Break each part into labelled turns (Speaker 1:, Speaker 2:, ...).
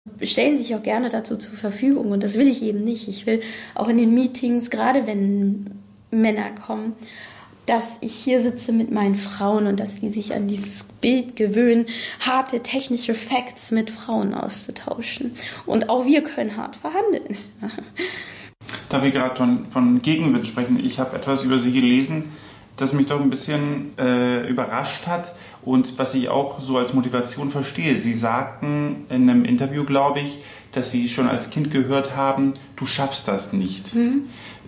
Speaker 1: stellen sich auch gerne dazu zur Verfügung und das will ich eben nicht. Ich will auch in den Meetings, gerade wenn Männer kommen, dass ich hier sitze mit meinen Frauen und dass die sich an dieses Bild gewöhnen, harte technische Facts mit Frauen auszutauschen. Und auch wir können hart verhandeln.
Speaker 2: Da wir gerade von Gegenwind sprechen, ich habe etwas über Sie gelesen, das mich doch ein bisschen überrascht hat und was ich auch so als Motivation verstehe. Sie sagten in einem Interview, glaube ich, dass Sie schon als Kind gehört haben, du schaffst das nicht. Mhm.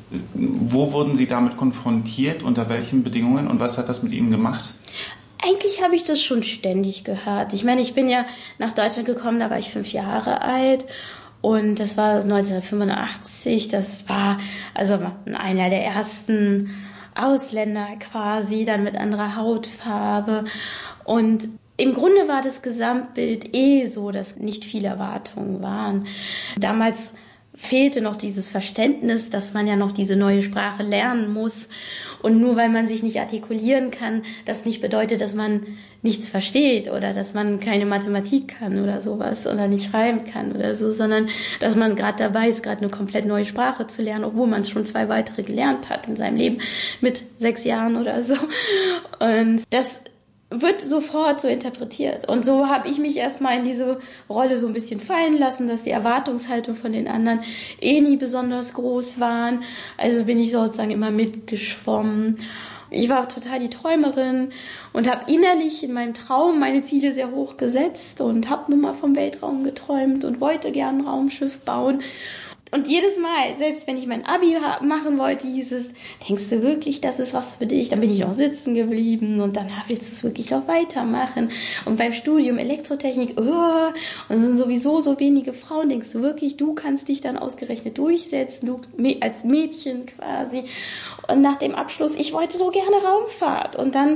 Speaker 2: Wo wurden Sie damit konfrontiert, unter welchen Bedingungen und was hat das mit Ihnen gemacht?
Speaker 1: Eigentlich habe ich das schon ständig gehört. Ich meine, ich bin ja nach Deutschland gekommen, da war ich 5 Jahre alt und das war 1985. Das war also einer der ersten Ausländer quasi, dann mit anderer Hautfarbe. Und im Grunde war das Gesamtbild so, dass nicht viele Erwartungen waren. Damals fehlte noch dieses Verständnis, dass man ja noch diese neue Sprache lernen muss. Und nur weil man sich nicht artikulieren kann, das nicht bedeutet, dass man nichts versteht oder dass man keine Mathematik kann oder sowas oder nicht schreiben kann oder so, sondern dass man gerade dabei ist, gerade eine komplett neue Sprache zu lernen, obwohl man schon 2 weitere gelernt hat in seinem Leben mit 6 Jahren oder so. Und das wird sofort so interpretiert. Und so habe ich mich erstmal in diese Rolle so ein bisschen fallen lassen, dass die Erwartungshaltung von den anderen nie besonders groß waren. Also bin ich sozusagen immer mitgeschwommen. Ich war total die Träumerin und habe innerlich in meinem Traum meine Ziele sehr hoch gesetzt und habe nun mal vom Weltraum geträumt und wollte gern ein Raumschiff bauen. Und jedes Mal, selbst wenn ich mein Abi machen wollte, hieß es, denkst du wirklich, das ist was für dich? Dann bin ich noch sitzen geblieben und dann willst du es wirklich noch weitermachen. Und beim Studium Elektrotechnik, und es sind sowieso so wenige Frauen, denkst du wirklich, du kannst dich dann ausgerechnet durchsetzen, du als Mädchen quasi. Und nach dem Abschluss, ich wollte so gerne Raumfahrt. Und dann,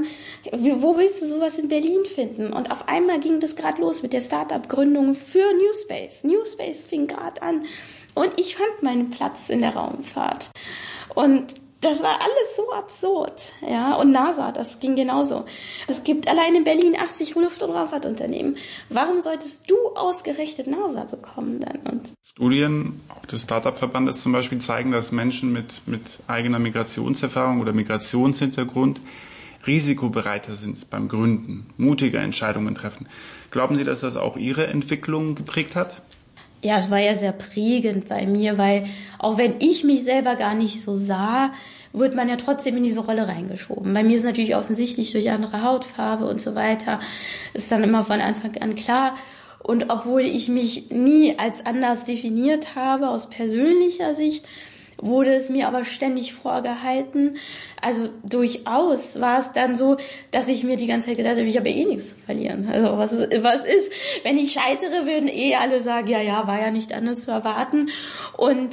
Speaker 1: wo willst du sowas in Berlin finden? Und auf einmal ging das gerade los mit der Start-up-Gründung für New Space. New Space fing gerade an. Und ich fand meinen Platz in der Raumfahrt. Und das war alles so absurd. Ja, und NASA, das ging genauso. Es gibt allein in Berlin 80 Luft- und Raumfahrtunternehmen. Warum solltest du ausgerechnet NASA bekommen dann? Und
Speaker 2: Studien, auch des Startup-Verbandes zum Beispiel, zeigen, dass Menschen mit eigener Migrationserfahrung oder Migrationshintergrund risikobereiter sind beim Gründen, mutige Entscheidungen treffen. Glauben Sie, dass das auch Ihre Entwicklung geprägt hat?
Speaker 1: Ja, es war ja sehr prägend bei mir, weil auch wenn ich mich selber gar nicht so sah, wird man ja trotzdem in diese Rolle reingeschoben. Bei mir ist natürlich offensichtlich durch andere Hautfarbe und so weiter, ist dann immer von Anfang an klar. Und obwohl ich mich nie als anders definiert habe, aus persönlicher Sicht, wurde es mir aber ständig vorgehalten. Also durchaus war es dann so, dass ich mir die ganze Zeit gedacht habe, ich habe nichts zu verlieren. Also was ist, wenn ich scheitere, würden alle sagen, ja, war ja nicht anders zu erwarten. Und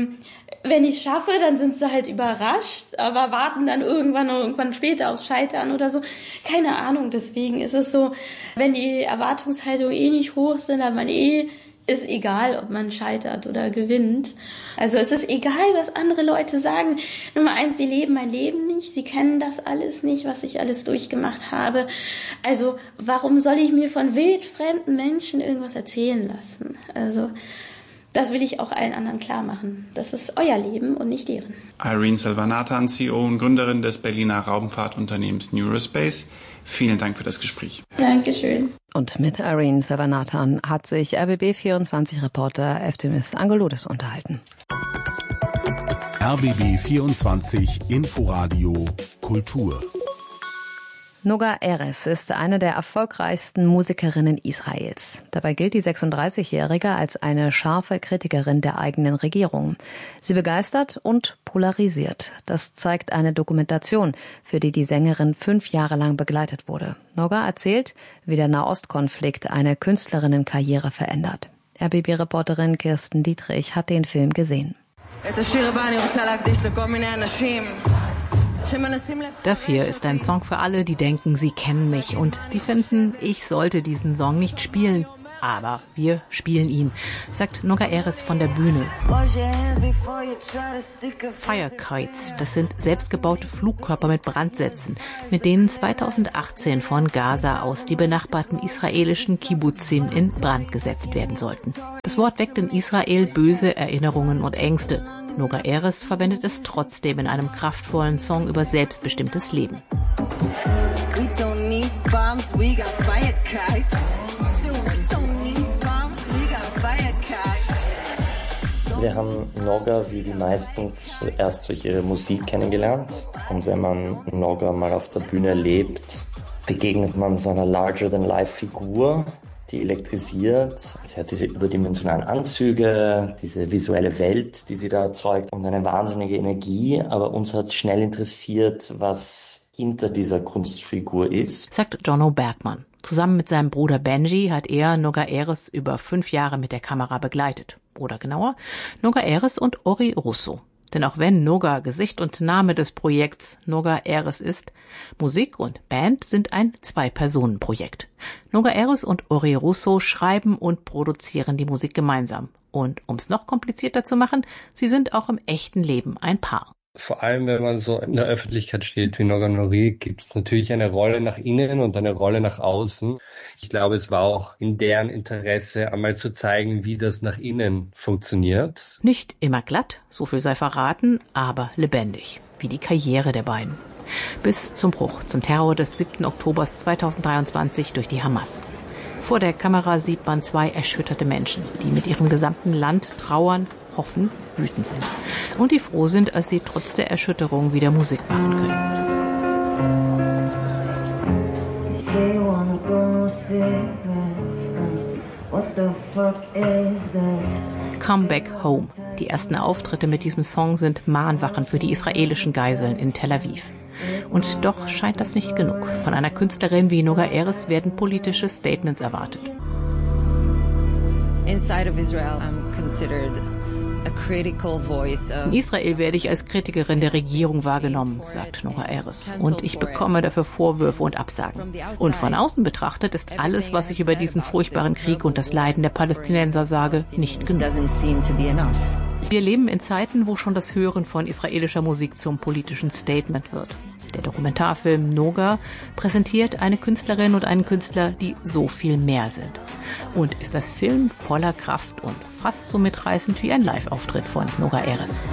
Speaker 1: wenn ich es schaffe, dann sind sie halt überrascht, aber warten dann irgendwann später aufs Scheitern oder so. Keine Ahnung, deswegen ist es so, wenn die Erwartungshaltungen nicht hoch sind, dann man ist egal, ob man scheitert oder gewinnt. Also es ist egal, was andere Leute sagen. Nummer 1, sie leben mein Leben nicht. Sie kennen das alles nicht, was ich alles durchgemacht habe. Also warum soll ich mir von wildfremden Menschen irgendwas erzählen lassen? Also das will ich auch allen anderen klar machen. Das ist euer Leben und nicht deren.
Speaker 2: Irene Selvanathan, CEO und Gründerin des Berliner Raumfahrtunternehmens Neurospace. Vielen Dank für das Gespräch.
Speaker 1: Dankeschön.
Speaker 3: Und mit Irene Selvanathan hat sich RBB24-Reporter Eftimis Angeloudis unterhalten.
Speaker 4: RBB24 Inforadio Kultur.
Speaker 3: Noga Erez ist eine der erfolgreichsten Musikerinnen Israels. Dabei gilt die 36-Jährige als eine scharfe Kritikerin der eigenen Regierung. Sie begeistert und polarisiert. Das zeigt eine Dokumentation, für die die Sängerin 5 Jahre lang begleitet wurde. Noga erzählt, wie der Nahostkonflikt eine Künstlerinnenkarriere verändert. RBB-Reporterin Kirsten Dietrich hat den Film gesehen.
Speaker 5: Das hier ist ein Song für alle, die denken, sie kennen mich und die finden, ich sollte diesen Song nicht spielen. aber wir spielen ihn, sagt Noga Erez von der Bühne. Firekites, das sind selbstgebaute Flugkörper mit Brandsätzen, mit denen 2018 von Gaza aus die benachbarten israelischen Kibbutzim in Brand gesetzt werden sollten. Das Wort weckt in Israel böse Erinnerungen und Ängste. Noga Erez verwendet es trotzdem in einem kraftvollen Song über selbstbestimmtes Leben.
Speaker 6: Wir haben Noga wie die meisten zuerst durch ihre Musik kennengelernt. Und wenn man Noga mal auf der Bühne erlebt, begegnet man so einer Larger-than-Life-Figur, die elektrisiert. Sie hat diese überdimensionalen Anzüge, diese visuelle Welt, die sie da erzeugt und eine wahnsinnige Energie. Aber uns hat schnell interessiert, was hinter dieser Kunstfigur ist,
Speaker 5: sagt Jono Bergmann. Zusammen mit seinem Bruder Benji hat er Noga Erez über 5 Jahre mit der Kamera begleitet. Oder genauer, Noga Erez und Ori Russo. Denn auch wenn Noga Gesicht und Name des Projekts Noga Erez ist, Musik und Band sind ein 2-Personen-Projekt. Noga Erez und Ori Russo schreiben und produzieren die Musik gemeinsam. Und um es noch komplizierter zu machen, sie sind auch im echten Leben ein Paar.
Speaker 7: Vor allem, wenn man so in der Öffentlichkeit steht wie Noga Nouri, gibt es natürlich eine Rolle nach innen und eine Rolle nach außen. Ich glaube, es war auch in deren Interesse, einmal zu zeigen, wie das nach innen funktioniert.
Speaker 5: Nicht immer glatt, so viel sei verraten, aber lebendig, wie die Karriere der beiden. Bis zum Bruch, zum Terror des 7. Oktober 2023 durch die Hamas. Vor der Kamera sieht man 2 erschütterte Menschen, die mit ihrem gesamten Land trauern, hoffen, wütend sind. Und die froh sind, als sie trotz der Erschütterung wieder Musik machen können. Come Back Home. Die ersten Auftritte mit diesem Song sind Mahnwachen für die israelischen Geiseln in Tel Aviv. Und doch scheint das nicht genug. Von einer Künstlerin wie Noga Erez werden politische Statements erwartet.
Speaker 8: Inside of Israel, I'm considered a critical voice of...
Speaker 5: In Israel werde ich als Kritikerin der Regierung wahrgenommen, sagt Noga Erez. Und ich bekomme dafür Vorwürfe und Absagen. Und von außen betrachtet ist alles, was ich über diesen furchtbaren Krieg und das Leiden der Palästinenser sage, nicht genug. Wir leben in Zeiten, wo schon das Hören von israelischer Musik zum politischen Statement wird. Der Dokumentarfilm Noga präsentiert eine Künstlerin und einen Künstler, die so viel mehr sind. Und ist das Film voller Kraft und fast so mitreißend wie ein Live-Auftritt von Noga Erez.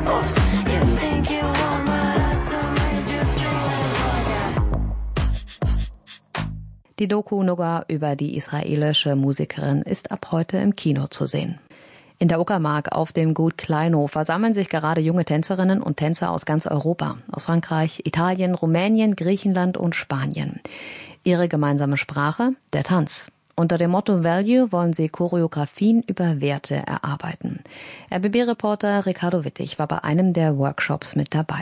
Speaker 3: Die Doku Noga über die israelische Musikerin ist ab heute im Kino zu sehen. In der Uckermark auf dem Gut Kleinow versammeln sich gerade junge Tänzerinnen und Tänzer aus ganz Europa, aus Frankreich, Italien, Rumänien, Griechenland und Spanien. Ihre gemeinsame Sprache, der Tanz. Unter dem Motto Value wollen sie Choreografien über Werte erarbeiten. RBB-Reporter Ricardo Wittig war bei einem der Workshops mit dabei.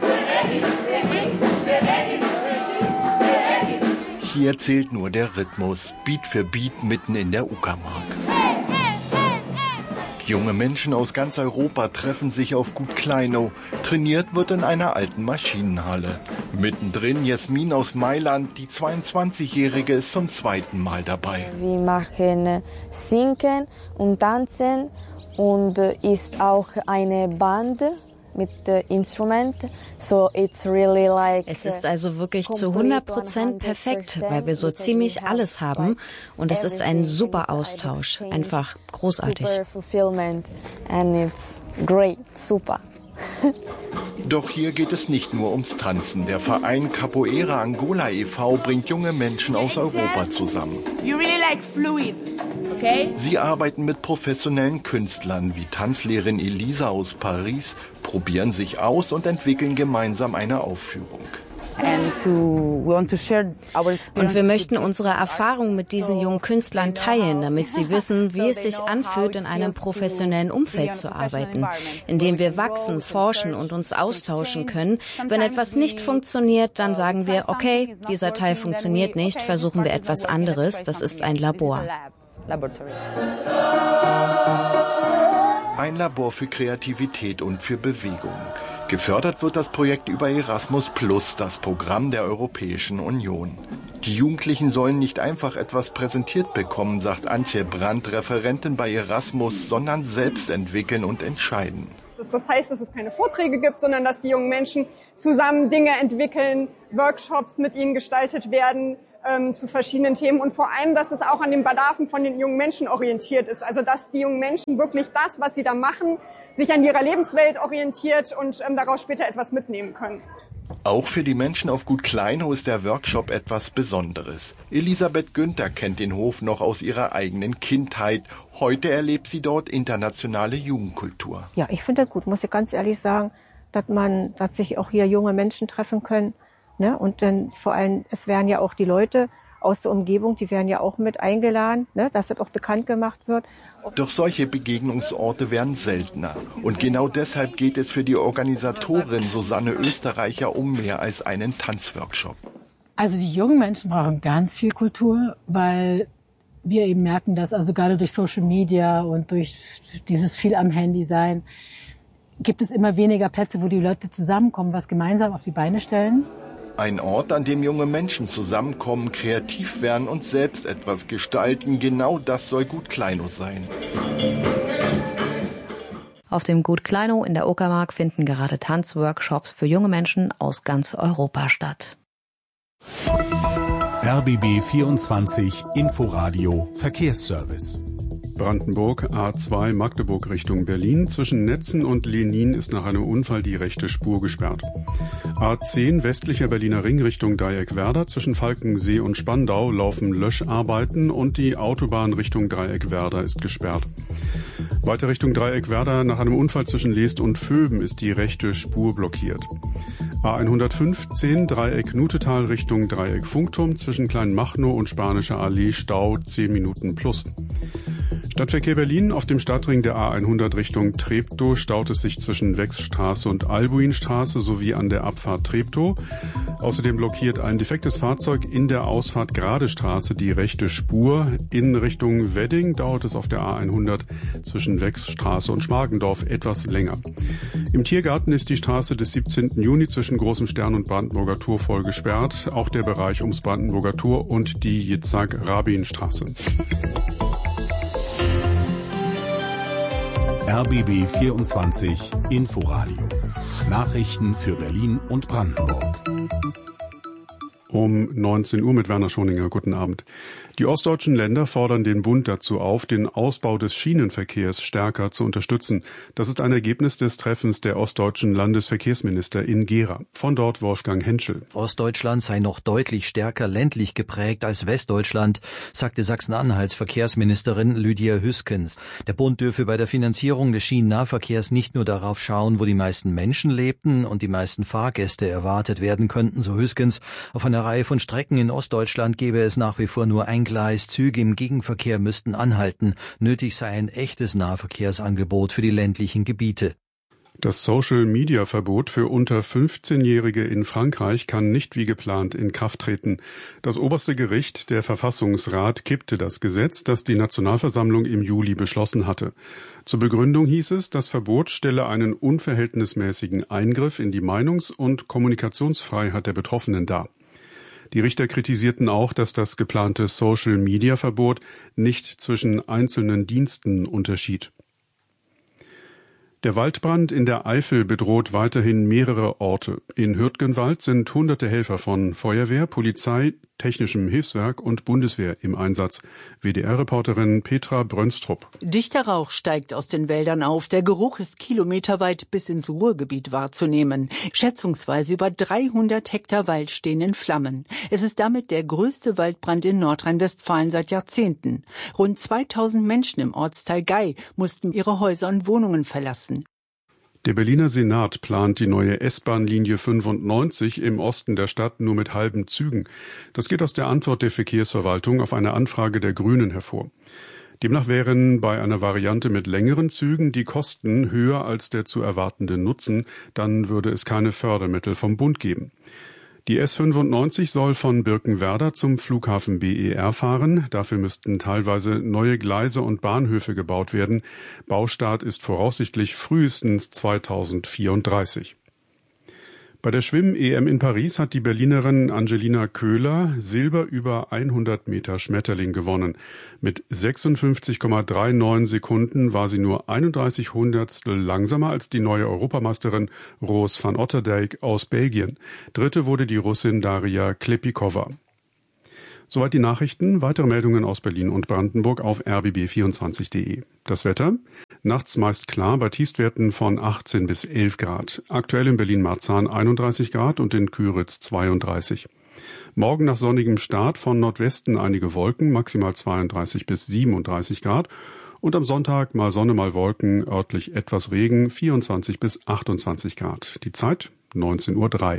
Speaker 9: Hier zählt nur der Rhythmus, Beat für Beat mitten in der Uckermark. Junge Menschen aus ganz Europa treffen sich auf Gut Kleinow. Trainiert wird in einer alten Maschinenhalle. Mittendrin Jasmin aus Mailand, die 22-Jährige, ist zum 2. Mal dabei.
Speaker 10: Wir machen Singen und Tanzen und ist auch eine Band mit Instrument. So it's really like
Speaker 11: es ist also wirklich zu 100% perfekt, weil wir so ziemlich alles haben und es ist ein super Austausch, einfach großartig.
Speaker 10: Super fulfillment and it's great, super.
Speaker 9: Doch hier geht es nicht nur ums Tanzen. Der Verein Capoeira Angola e.V. bringt junge Menschen aus Europa zusammen. Sie arbeiten mit professionellen Künstlern wie Tanzlehrerin Elisa aus Paris, probieren sich aus und entwickeln gemeinsam eine Aufführung.
Speaker 11: Und wir möchten unsere Erfahrung mit diesen jungen Künstlern teilen, damit sie wissen, wie es sich anfühlt, in einem professionellen Umfeld zu arbeiten, in dem wir wachsen, forschen und uns austauschen können. Wenn etwas nicht funktioniert, dann sagen wir, okay, dieser Teil funktioniert nicht, versuchen wir etwas anderes, das ist ein Labor.
Speaker 9: Ein Labor für Kreativität und für Bewegung. Gefördert wird das Projekt über Erasmus+, das Programm der Europäischen Union. Die Jugendlichen sollen nicht einfach etwas präsentiert bekommen, sagt Antje Brandt, Referentin bei Erasmus, sondern selbst entwickeln und entscheiden.
Speaker 12: Das heißt, dass es keine Vorträge gibt, sondern dass die jungen Menschen zusammen Dinge entwickeln, Workshops mit ihnen gestaltet werden zu verschiedenen Themen und vor allem, dass es auch an den Bedarfen von den jungen Menschen orientiert ist. Also dass die jungen Menschen wirklich das, was sie da machen, sich an ihrer Lebenswelt orientiert und daraus später etwas mitnehmen können.
Speaker 9: Auch für die Menschen auf Gut Kleinow ist der Workshop etwas Besonderes. Elisabeth Günther kennt den Hof noch aus ihrer eigenen Kindheit. Heute erlebt sie dort internationale Jugendkultur.
Speaker 13: Ja, ich finde das gut, muss ich ganz ehrlich sagen, dass sich auch hier junge Menschen treffen können. Ne? Und dann vor allem, es werden ja auch die Leute aus der Umgebung, die werden ja auch mit eingeladen, ne? Dass das auch bekannt gemacht wird.
Speaker 9: Doch solche Begegnungsorte werden seltener. Und genau deshalb geht es für die Organisatorin Susanne Österreicher um mehr als einen Tanzworkshop.
Speaker 14: Also die jungen Menschen brauchen ganz viel Kultur, weil wir eben merken, dass also gerade durch Social Media und durch dieses viel am Handy sein, gibt es immer weniger Plätze, wo die Leute zusammenkommen, was gemeinsam auf die Beine stellen.
Speaker 9: Ein Ort, an dem junge Menschen zusammenkommen, kreativ werden und selbst etwas gestalten. Genau das soll Gut Kleinow sein.
Speaker 3: Auf dem Gut Kleinow in der Uckermark finden gerade Tanzworkshops für junge Menschen aus ganz Europa statt.
Speaker 4: RBB 24 Inforadio Verkehrsservice.
Speaker 15: Brandenburg, A2 Magdeburg Richtung Berlin. Zwischen Netzen und Lenin ist nach einem Unfall die rechte Spur gesperrt. A10 westlicher Berliner Ring Richtung Dreieckwerder. Zwischen Falkensee und Spandau laufen Löscharbeiten und die Autobahn Richtung Dreieckwerder ist gesperrt. Weiter Richtung Dreieckwerder nach einem Unfall zwischen Leest und Vöben ist die rechte Spur blockiert. A115 Dreieck Nutetal Richtung Dreieck Funkturm. Zwischen Kleinmachnow und Spanischer Allee Stau 10 Minuten plus. Stadtverkehr Berlin auf dem Stadtring der A100 Richtung Treptow staut es sich zwischen Wechsstraße und Albuinstraße sowie an der Abfahrt Treptow. Außerdem blockiert ein defektes Fahrzeug in der Ausfahrt Gradestraße die rechte Spur. In Richtung Wedding dauert es auf der A100 zwischen Wechsstraße und Schmargendorf etwas länger. Im Tiergarten ist die Straße des 17. Juni zwischen Großem Stern und Brandenburger Tor voll gesperrt. Auch der Bereich ums Brandenburger Tor und die Jitzak-Rabin-Straße.
Speaker 4: RBB 24 Inforadio. Nachrichten für Berlin und Brandenburg.
Speaker 15: Um 19 Uhr mit Werner Schoninger. Guten Abend. Die ostdeutschen Länder fordern den Bund dazu auf, den Ausbau des Schienenverkehrs stärker zu unterstützen. Das ist ein Ergebnis des Treffens der ostdeutschen Landesverkehrsminister in Gera. Von dort Wolfgang Henschel.
Speaker 16: Ostdeutschland sei noch deutlich stärker ländlich geprägt als Westdeutschland, sagte Sachsen-Anhalts Verkehrsministerin Lydia Hüskens. Der Bund dürfe bei der Finanzierung des Schienennahverkehrs nicht nur darauf schauen, wo die meisten Menschen lebten und die meisten Fahrgäste erwartet werden könnten, so Hüskens. Auf einer Reihe von Strecken in Ostdeutschland gäbe es nach wie vor nur ein Gleis, Züge im Gegenverkehr müssten anhalten. Nötig sei ein echtes Nahverkehrsangebot für die ländlichen Gebiete.
Speaker 15: Das Social-Media-Verbot für unter 15-Jährige in Frankreich kann nicht wie geplant in Kraft treten. Das oberste Gericht, der Verfassungsrat, kippte das Gesetz, das die Nationalversammlung im Juli beschlossen hatte. Zur Begründung hieß es, das Verbot stelle einen unverhältnismäßigen Eingriff in die Meinungs- und Kommunikationsfreiheit der Betroffenen dar. Die Richter kritisierten auch, dass das geplante Social-Media-Verbot nicht zwischen einzelnen Diensten unterschied. Der Waldbrand in der Eifel bedroht weiterhin mehrere Orte. In Hürtgenwald sind hunderte Helfer von Feuerwehr, Polizei, Technischem Hilfswerk und Bundeswehr im Einsatz. WDR-Reporterin Petra Brönstrup.
Speaker 17: Dichter Rauch steigt aus den Wäldern auf. Der Geruch ist kilometerweit bis ins Ruhrgebiet wahrzunehmen. Schätzungsweise über 300 Hektar Wald stehen in Flammen. Es ist damit der größte Waldbrand in Nordrhein-Westfalen seit Jahrzehnten. Rund 2000 Menschen im Ortsteil Gei mussten ihre Häuser und Wohnungen verlassen.
Speaker 15: Der Berliner Senat plant die neue S-Bahn-Linie 95 im Osten der Stadt nur mit halben Zügen. Das geht aus der Antwort der Verkehrsverwaltung auf eine Anfrage der Grünen hervor. Demnach wären bei einer Variante mit längeren Zügen die Kosten höher als der zu erwartende Nutzen. Dann würde es keine Fördermittel vom Bund geben. Die S95 soll von Birkenwerder zum Flughafen BER fahren. Dafür müssten teilweise neue Gleise und Bahnhöfe gebaut werden. Baustart ist voraussichtlich frühestens 2034. Bei der Schwimm-EM in Paris hat die Berlinerin Angelina Köhler Silber über 100 Meter Schmetterling gewonnen. Mit 56,39 Sekunden war sie nur 31 Hundertstel langsamer als die neue Europameisterin Roos van Otterdijk aus Belgien. Dritte wurde die Russin Daria Klepikova. Soweit die Nachrichten. Weitere Meldungen aus Berlin und Brandenburg auf rbb24.de. Das Wetter? Nachts meist klar bei Tiefstwerten von 18 bis 11 Grad. Aktuell in Berlin-Marzahn 31 Grad und in Küritz 32. Morgen nach sonnigem Start von Nordwesten einige Wolken, maximal 32 bis 37 Grad. Und am Sonntag mal Sonne, mal Wolken, örtlich etwas Regen, 24 bis 28 Grad. Die Zeit 19:03 Uhr.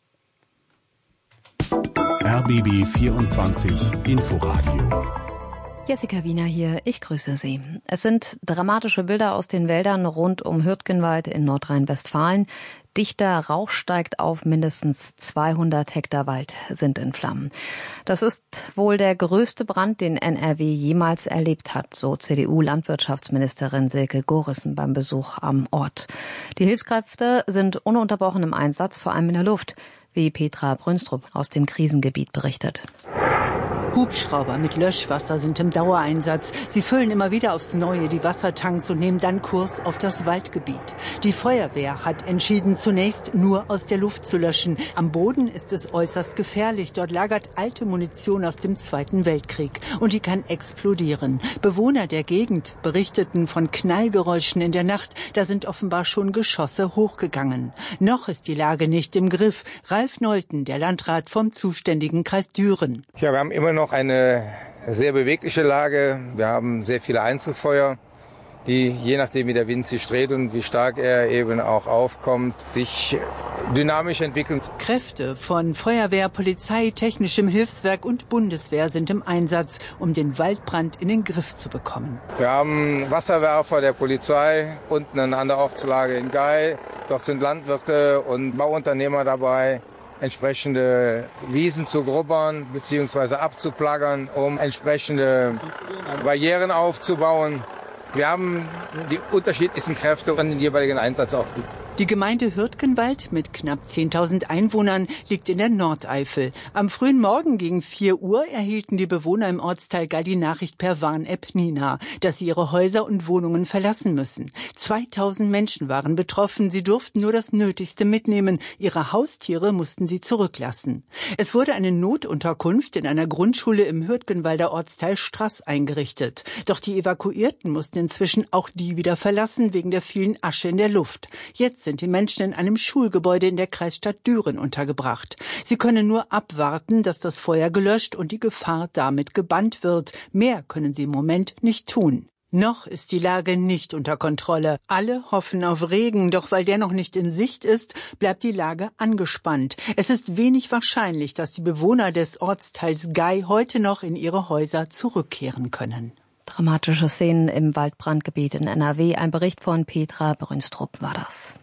Speaker 4: RBB 24 Inforadio.
Speaker 3: Jessica Wiener hier, ich grüße Sie. Es sind dramatische Bilder aus den Wäldern rund um Hürtgenwald in Nordrhein-Westfalen. Dichter Rauch steigt auf, mindestens 200 Hektar Wald sind in Flammen. Das ist wohl der größte Brand, den NRW jemals erlebt hat, so CDU-Landwirtschaftsministerin Silke Gorissen beim Besuch am Ort. Die Hilfskräfte sind ununterbrochen im Einsatz, vor allem in der Luft, wie Petra Brünstrup aus dem Krisengebiet berichtet.
Speaker 17: Hubschrauber mit Löschwasser sind im Dauereinsatz. Sie füllen immer wieder aufs Neue die Wassertanks und nehmen dann Kurs auf das Waldgebiet. Die Feuerwehr hat entschieden, zunächst nur aus der Luft zu löschen. Am Boden ist es äußerst gefährlich. Dort lagert alte Munition aus dem Zweiten Weltkrieg und die kann explodieren. Bewohner der Gegend berichteten von Knallgeräuschen in der Nacht. Da sind offenbar schon Geschosse hochgegangen. Noch ist die Lage nicht im Griff. Ralf Nolten, der Landrat vom zuständigen Kreis Düren.
Speaker 18: Ja, wir haben immer noch eine sehr bewegliche Lage. Wir haben sehr viele Einzelfeuer, die je nachdem wie der Wind sich dreht und wie stark er eben auch aufkommt, sich dynamisch entwickeln.
Speaker 17: Kräfte von Feuerwehr, Polizei, Technischem Hilfswerk und Bundeswehr sind im Einsatz, um den Waldbrand in den Griff zu bekommen.
Speaker 18: Wir haben Wasserwerfer der Polizei unten an der Ortslage in Gei. Dort sind Landwirte und Bauunternehmer dabei, entsprechende Wiesen zu grubbern bzw. abzuplagern, um entsprechende Barrieren aufzubauen. Wir haben die unterschiedlichsten Kräfte an den jeweiligen Einsatz auch.
Speaker 17: Die Gemeinde Hürtgenwald mit knapp 10.000 Einwohnern liegt in der Nordeifel. Am frühen Morgen gegen 4 Uhr erhielten die Bewohner im Ortsteil Gall die Nachricht per Warn-App Nina, dass sie ihre Häuser und Wohnungen verlassen müssen. 2.000 Menschen waren betroffen. Sie durften nur das Nötigste mitnehmen. Ihre Haustiere mussten sie zurücklassen. Es wurde eine Notunterkunft in einer Grundschule im Hürtgenwalder Ortsteil Straß eingerichtet. Doch die Evakuierten mussten inzwischen auch die wieder verlassen wegen der vielen Asche in der Luft. Jetzt sind die Menschen in einem Schulgebäude in der Kreisstadt Düren untergebracht. Sie können nur abwarten, dass das Feuer gelöscht und die Gefahr damit gebannt wird. Mehr können sie im Moment nicht tun. Noch ist die Lage nicht unter Kontrolle. Alle hoffen auf Regen, doch weil der noch nicht in Sicht ist, bleibt die Lage angespannt. Es ist wenig wahrscheinlich, dass die Bewohner des Ortsteils Gei heute noch in ihre Häuser zurückkehren können.
Speaker 3: Dramatische Szenen im Waldbrandgebiet in NRW. Ein Bericht von Petra Brünstrup war das.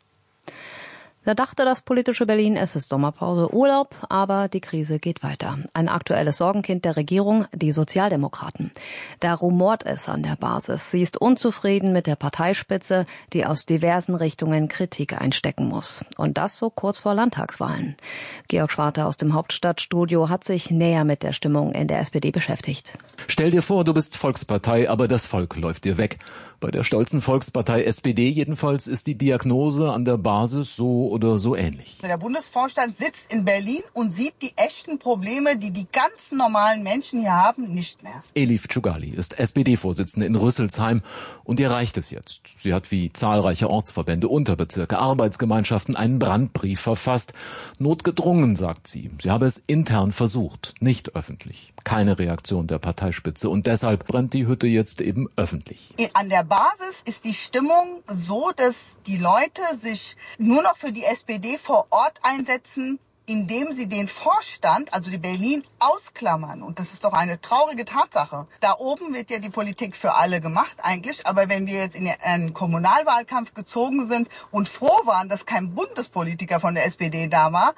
Speaker 3: Da dachte das politische Berlin, es ist Sommerpause, Urlaub, aber die Krise geht weiter. Ein aktuelles Sorgenkind der Regierung, die Sozialdemokraten. Da rumort es an der Basis. Sie ist unzufrieden mit der Parteispitze, die aus diversen Richtungen Kritik einstecken muss. Und das so kurz vor Landtagswahlen. Georg Schwarte aus dem Hauptstadtstudio hat sich näher mit der Stimmung in der SPD beschäftigt.
Speaker 19: Stell dir vor, du bist Volkspartei, aber das Volk läuft dir weg. Bei der stolzen Volkspartei SPD jedenfalls ist die Diagnose an der Basis so oder so ähnlich.
Speaker 20: Der Bundesvorstand sitzt in Berlin und sieht die echten Probleme, die die ganz normalen Menschen hier haben, nicht mehr.
Speaker 19: Elif Tschugali ist SPD-Vorsitzende in Rüsselsheim und ihr reicht es jetzt. Sie hat wie zahlreiche Ortsverbände, Unterbezirke, Arbeitsgemeinschaften einen Brandbrief verfasst. Notgedrungen, sagt sie. Sie habe es intern versucht, nicht öffentlich. Keine Reaktion der Parteispitze und deshalb brennt die Hütte jetzt eben öffentlich.
Speaker 20: An der Basis ist die Stimmung so, dass die Leute sich nur noch für die SPD vor Ort einsetzen, indem sie den Vorstand, also die Berlin, ausklammern. Und das ist doch eine traurige Tatsache. Da oben wird ja die Politik für alle gemacht eigentlich. Aber wenn wir jetzt in einen Kommunalwahlkampf gezogen sind und froh waren, dass kein Bundespolitiker von der SPD da war,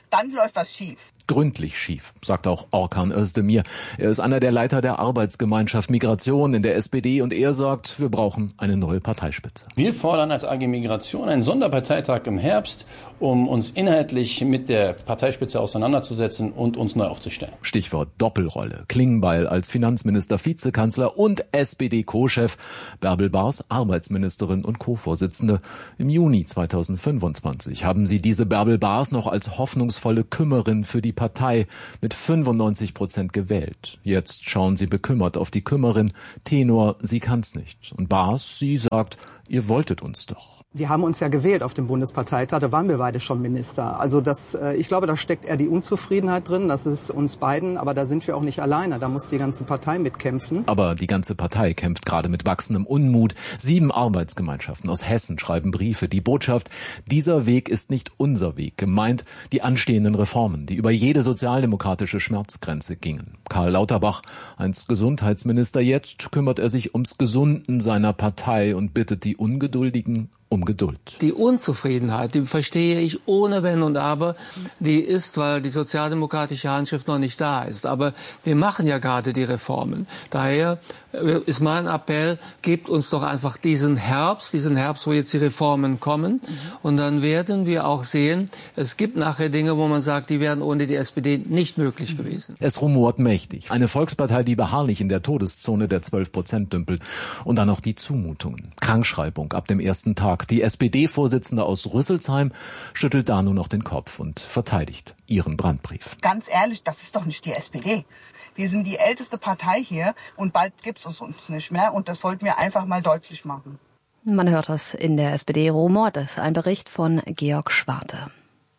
Speaker 20: dann läuft was schief.
Speaker 19: Gründlich schief, sagt auch Orkan Özdemir. Er ist einer der Leiter der Arbeitsgemeinschaft Migration in der SPD und er sagt, wir brauchen eine neue Parteispitze.
Speaker 21: Wir fordern als AG Migration einen Sonderparteitag im Herbst, um uns inhaltlich mit der Parteispitze auseinanderzusetzen und uns neu aufzustellen.
Speaker 19: Stichwort Doppelrolle. Klingbeil als Finanzminister, Vizekanzler und SPD-Co-Chef. Bärbel Baas, Arbeitsministerin und Co-Vorsitzende. Im Juni 2025 haben sie diese Bärbel Baas noch als hoffnungsvolle Kümmerin für die Partei mit 95% gewählt. Jetzt schauen sie bekümmert auf die Kümmerin. Tenor, sie kann's nicht. Und Baas, sie sagt, ihr wolltet uns doch.
Speaker 22: Sie haben uns ja gewählt auf dem Bundesparteitag, da waren wir beide schon Minister. Also ich glaube, da steckt eher die Unzufriedenheit drin, das ist uns beiden, aber da sind wir auch nicht alleine, da muss die ganze Partei mitkämpfen.
Speaker 19: Aber die ganze Partei kämpft gerade mit wachsendem Unmut. 7 Arbeitsgemeinschaften aus Hessen schreiben Briefe. Die Botschaft, dieser Weg ist nicht unser Weg. Gemeint die anstehenden Reformen, die über jede sozialdemokratische Schmerzgrenze gingen. Karl Lauterbach, einst Gesundheitsminister, jetzt kümmert er sich ums Gesunden seiner Partei und bittet die Ungeduldigen um Geduld.
Speaker 23: Die Unzufriedenheit, die verstehe ich ohne Wenn und Aber. Die ist, weil die sozialdemokratische Handschrift noch nicht da ist. Aber wir machen ja gerade die Reformen. Daher ist mein Appell, gebt uns doch einfach diesen Herbst, wo jetzt die Reformen kommen. Und dann werden wir auch sehen, es gibt nachher Dinge, wo man sagt, die wären ohne die SPD nicht möglich gewesen.
Speaker 19: Es rumort mächtig. Eine Volkspartei, die beharrlich in der Todeszone der 12% dümpelt. Und dann noch die Zumutungen. Krankschreibung ab dem ersten Tag. Die SPD-Vorsitzende aus Rüsselsheim schüttelt da nur noch den Kopf und verteidigt ihren Brandbrief.
Speaker 20: Ganz ehrlich, das ist doch nicht die SPD. Wir sind die älteste Partei hier und bald gibt es uns nicht mehr. Und das wollten wir einfach mal deutlich machen.
Speaker 3: Man hört das in der SPD rumort. Das ist ein Bericht von Georg Schwarte.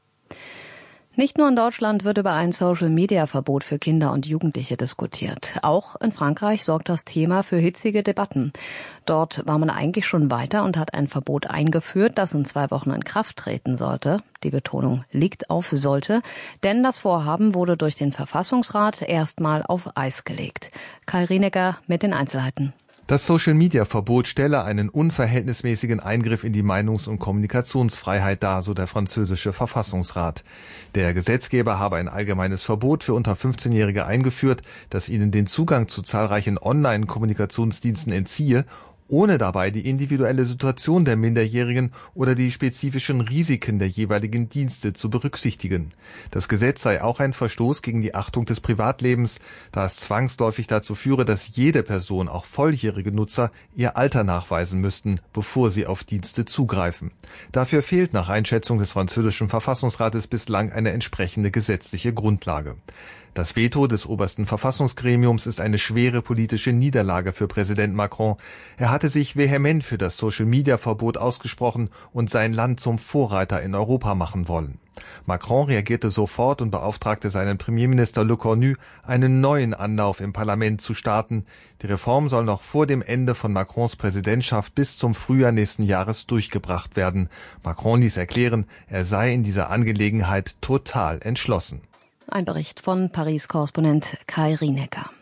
Speaker 3: Nicht nur in Deutschland wird über ein Social-Media-Verbot für Kinder und Jugendliche diskutiert. Auch in Frankreich sorgt das Thema für hitzige Debatten. Dort war man eigentlich schon weiter und hat ein Verbot eingeführt, das in 2 Wochen in Kraft treten sollte. Die Betonung liegt auf sollte, denn das Vorhaben wurde durch den Verfassungsrat erstmal auf Eis gelegt. Kai Rienecker mit den Einzelheiten.
Speaker 24: Das Social-Media-Verbot stelle einen unverhältnismäßigen Eingriff in die Meinungs- und Kommunikationsfreiheit dar, so der französische Verfassungsrat. Der Gesetzgeber habe ein allgemeines Verbot für unter 15-Jährige eingeführt, das ihnen den Zugang zu zahlreichen Online-Kommunikationsdiensten entziehe, ohne dabei die individuelle Situation der Minderjährigen oder die spezifischen Risiken der jeweiligen Dienste zu berücksichtigen. Das Gesetz sei auch ein Verstoß gegen die Achtung des Privatlebens, da es zwangsläufig dazu führe, dass jede Person, auch volljährige Nutzer, ihr Alter nachweisen müssten, bevor sie auf Dienste zugreifen. Dafür fehlt nach Einschätzung des französischen Verfassungsrates bislang eine entsprechende gesetzliche Grundlage. Das Veto des obersten Verfassungsgremiums ist eine schwere politische Niederlage für Präsident Macron. Er hatte sich vehement für das Social-Media-Verbot ausgesprochen und sein Land zum Vorreiter in Europa machen wollen. Macron reagierte sofort und beauftragte seinen Premierminister Le Cornu, einen neuen Anlauf im Parlament zu starten. Die Reform soll noch vor dem Ende von Macrons Präsidentschaft bis zum Frühjahr nächsten Jahres durchgebracht werden. Macron ließ erklären, er sei in dieser Angelegenheit total entschlossen.
Speaker 3: Ein Bericht von Paris-Korrespondent Kai Rienecker.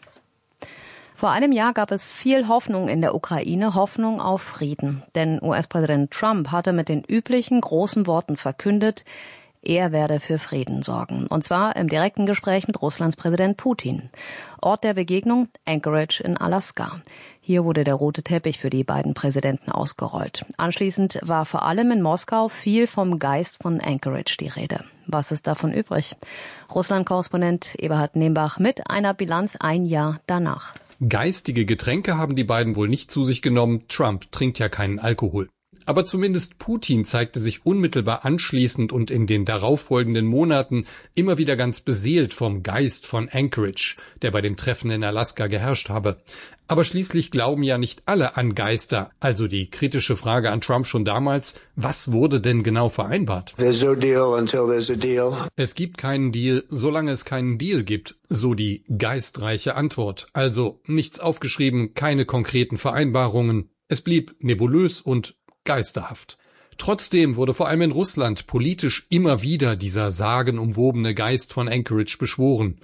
Speaker 3: Vor einem Jahr gab es viel Hoffnung in der Ukraine, Hoffnung auf Frieden. Denn US-Präsident Trump hatte mit den üblichen großen Worten verkündet, er werde für Frieden sorgen. Und zwar im direkten Gespräch mit Russlands Präsident Putin. Ort der Begegnung Anchorage in Alaska. Hier wurde der rote Teppich für die beiden Präsidenten ausgerollt. Anschließend war vor allem in Moskau viel vom Geist von Anchorage die Rede. Was ist davon übrig? Russland-Korrespondent Eberhard Nembach mit einer Bilanz ein Jahr danach.
Speaker 25: Geistige Getränke haben die beiden wohl nicht zu sich genommen. Trump trinkt ja keinen Alkohol. Aber zumindest Putin zeigte sich unmittelbar anschließend und in den darauffolgenden Monaten immer wieder ganz beseelt vom Geist von Anchorage, der bei dem Treffen in Alaska geherrscht habe. Aber schließlich glauben ja nicht alle an Geister. Also die kritische Frage an Trump schon damals, was wurde denn genau vereinbart?
Speaker 26: There's no deal until there's a deal.
Speaker 25: Es gibt keinen Deal, solange es keinen Deal gibt. So die geistreiche Antwort. Also nichts aufgeschrieben, keine konkreten Vereinbarungen. Es blieb nebulös und geisterhaft. Trotzdem wurde vor allem in Russland politisch immer wieder dieser sagenumwobene Geist von Anchorage beschworen.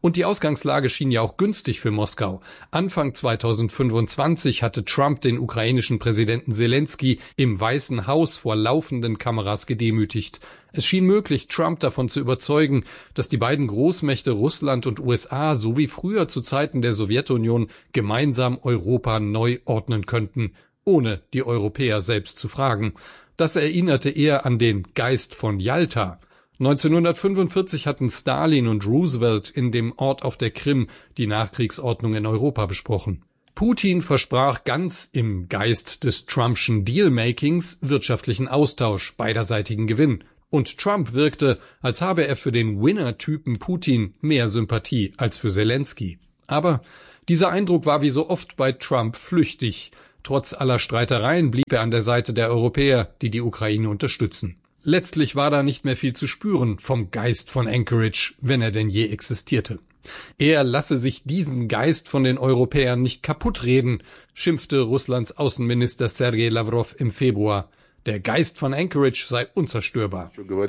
Speaker 25: Und die Ausgangslage schien ja auch günstig für Moskau. Anfang 2025 hatte Trump den ukrainischen Präsidenten Selensky im Weißen Haus vor laufenden Kameras gedemütigt. Es schien möglich, Trump davon zu überzeugen, dass die beiden Großmächte Russland und USA so wie früher zu Zeiten der Sowjetunion gemeinsam Europa neu ordnen könnten, ohne die Europäer selbst zu fragen. Das erinnerte eher an den Geist von Jalta. 1945 hatten Stalin und Roosevelt in dem Ort auf der Krim die Nachkriegsordnung in Europa besprochen. Putin versprach ganz im Geist des Trumpschen Dealmakings wirtschaftlichen Austausch, beiderseitigen Gewinn. Und Trump wirkte, als habe er für den Winner-Typen Putin mehr Sympathie als für Selensky. Aber dieser Eindruck war wie so oft bei Trump flüchtig. Trotz aller Streitereien blieb er an der Seite der Europäer, die die Ukraine unterstützen. Letztlich war da nicht mehr viel zu spüren vom Geist von Anchorage, wenn er denn je existierte. Er lasse sich diesen Geist von den Europäern nicht kaputtreden, schimpfte Russlands Außenminister Sergei Lavrov im Februar. Der Geist von Anchorage sei unzerstörbar.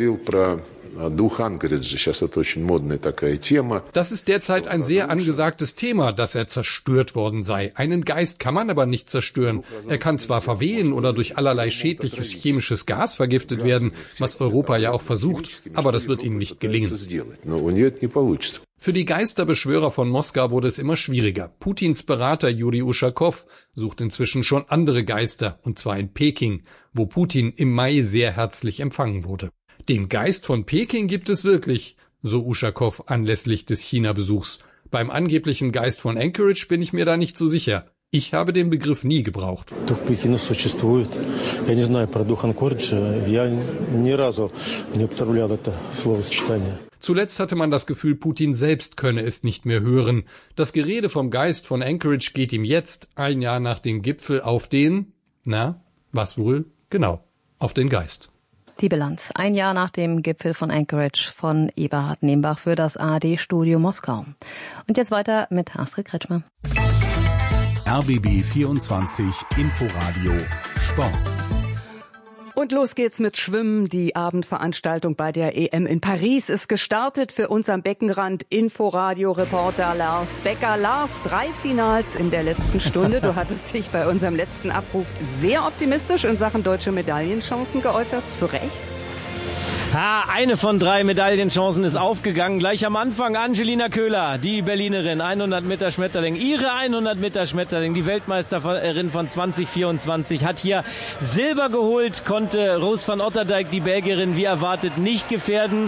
Speaker 25: Das ist derzeit ein sehr angesagtes Thema, dass er zerstört worden sei. Einen Geist kann man aber nicht zerstören. Er kann zwar verwehen oder durch allerlei schädliches chemisches Gas vergiftet werden, was Europa ja auch versucht, aber das wird ihm nicht gelingen. Für die Geisterbeschwörer von Moskau wurde es immer schwieriger. Putins Berater Juri Uschakow sucht inzwischen schon andere Geister, und zwar in Peking, wo Putin im Mai sehr herzlich empfangen wurde. Den Geist von Peking gibt es wirklich, so Uschakow anlässlich des China-Besuchs. Beim angeblichen Geist von Anchorage bin ich mir da nicht so sicher. Ich habe den Begriff nie gebraucht. Zuletzt hatte man das Gefühl, Putin selbst könne es nicht mehr hören. Das Gerede vom Geist von Anchorage geht ihm jetzt, ein Jahr nach dem Gipfel, auf den, was wohl? Genau, auf den Geist.
Speaker 3: Die Bilanz. Ein Jahr nach dem Gipfel von Anchorage von Eberhard Nembach für das ARD-Studio Moskau. Und jetzt weiter mit Astrid Kretschmer.
Speaker 4: RBB 24 Inforadio Sport.
Speaker 1: Und los geht's mit Schwimmen. Die Abendveranstaltung bei der EM in Paris ist gestartet. Für uns am Beckenrand Inforadio-Reporter Lars Becker. Lars, 3 Finals in der letzten Stunde. Du hattest dich bei unserem letzten Abruf sehr optimistisch in Sachen deutsche Medaillenchancen geäußert. Zu Recht?
Speaker 2: Eine von 3 Medaillenchancen ist aufgegangen. Gleich am Anfang Angelina Köhler, die Berlinerin, 100 Meter Schmetterling. Ihre 100 Meter Schmetterling, die Weltmeisterin von 2024, hat hier Silber geholt, konnte Roos van Otterdijk, die Belgierin, wie erwartet, nicht gefährden.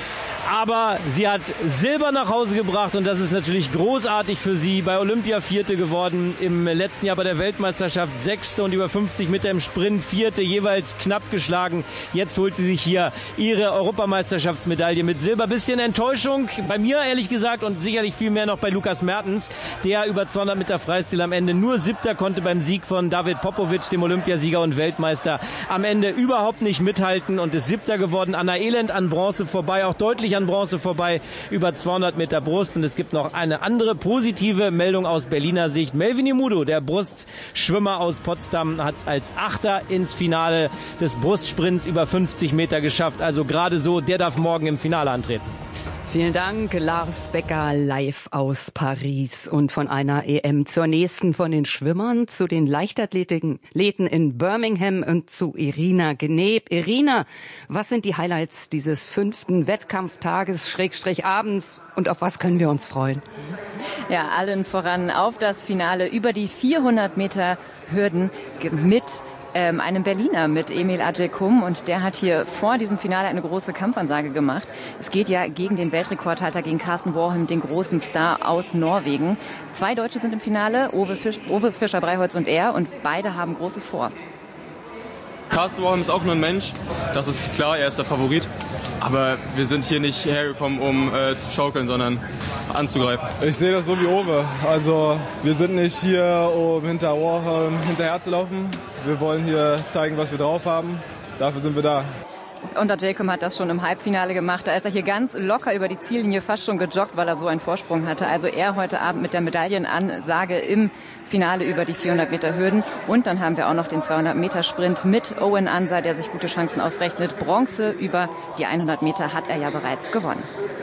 Speaker 2: Aber sie hat Silber nach Hause gebracht und das ist natürlich großartig für sie. Bei Olympia 4. geworden, im letzten Jahr bei der Weltmeisterschaft 6. und über 50 Meter im Sprint 4. jeweils knapp geschlagen. Jetzt holt sie sich hier ihre Europameisterschaftsmedaille mit Silber. Bisschen Enttäuschung bei mir ehrlich gesagt und sicherlich viel mehr noch bei Lukas Mertens, der über 200 Meter Freistil am Ende nur 7. konnte beim Sieg von David Popovic, dem Olympiasieger und Weltmeister. Am Ende überhaupt nicht mithalten und ist 7. geworden. Anna Elend an Bronze vorbei, auch deutlich an Bronze vorbei, über 200 Meter Brust. Und es gibt noch eine andere positive Meldung aus Berliner Sicht. Melvin Imudo, der Brustschwimmer aus Potsdam, hat es als 8. ins Finale des Brustsprints über 50 Meter geschafft. Also gerade so, der darf morgen im Finale antreten.
Speaker 1: Vielen Dank, Lars Becker, live aus Paris. Und von einer EM zur nächsten, von den Schwimmern zu den Leichtathleten in Birmingham und zu Irina Gneb. Irina, was sind die Highlights dieses 5. Wettkampftages, Abends, und auf was können wir uns freuen?
Speaker 5: Ja, allen voran auf das Finale über die 400 Meter Hürden mit einem Berliner, mit Emil Adjekum, und der hat hier vor diesem Finale eine große Kampfansage gemacht. Es geht ja gegen den Weltrekordhalter, gegen Carsten Warholm, den großen Star aus Norwegen. 2 Deutsche sind im Finale, Ove Fischer-Breiholz und er, und beide haben Großes vor.
Speaker 6: Carsten Warholm ist auch nur ein Mensch, das ist klar, er ist der Favorit. Aber wir sind hier nicht hergekommen, um zu schaukeln, sondern anzugreifen.
Speaker 7: Ich sehe das so wie Ove. Also wir sind nicht hier, um hinter Warholm hinterher zu laufen. Wir wollen hier zeigen, was wir drauf haben. Dafür sind wir da.
Speaker 5: Und Adjekum hat das schon im Halbfinale gemacht. Da ist er hier ganz locker über die Ziellinie fast schon gejoggt, weil er so einen Vorsprung hatte. Also er heute Abend mit der Medaillenansage im Finale über die 400 Meter Hürden. Und dann haben wir auch noch den 200 Meter Sprint mit Owen Ansa, der sich gute Chancen ausrechnet. Bronze über die 100 Meter hat er ja bereits gewonnen.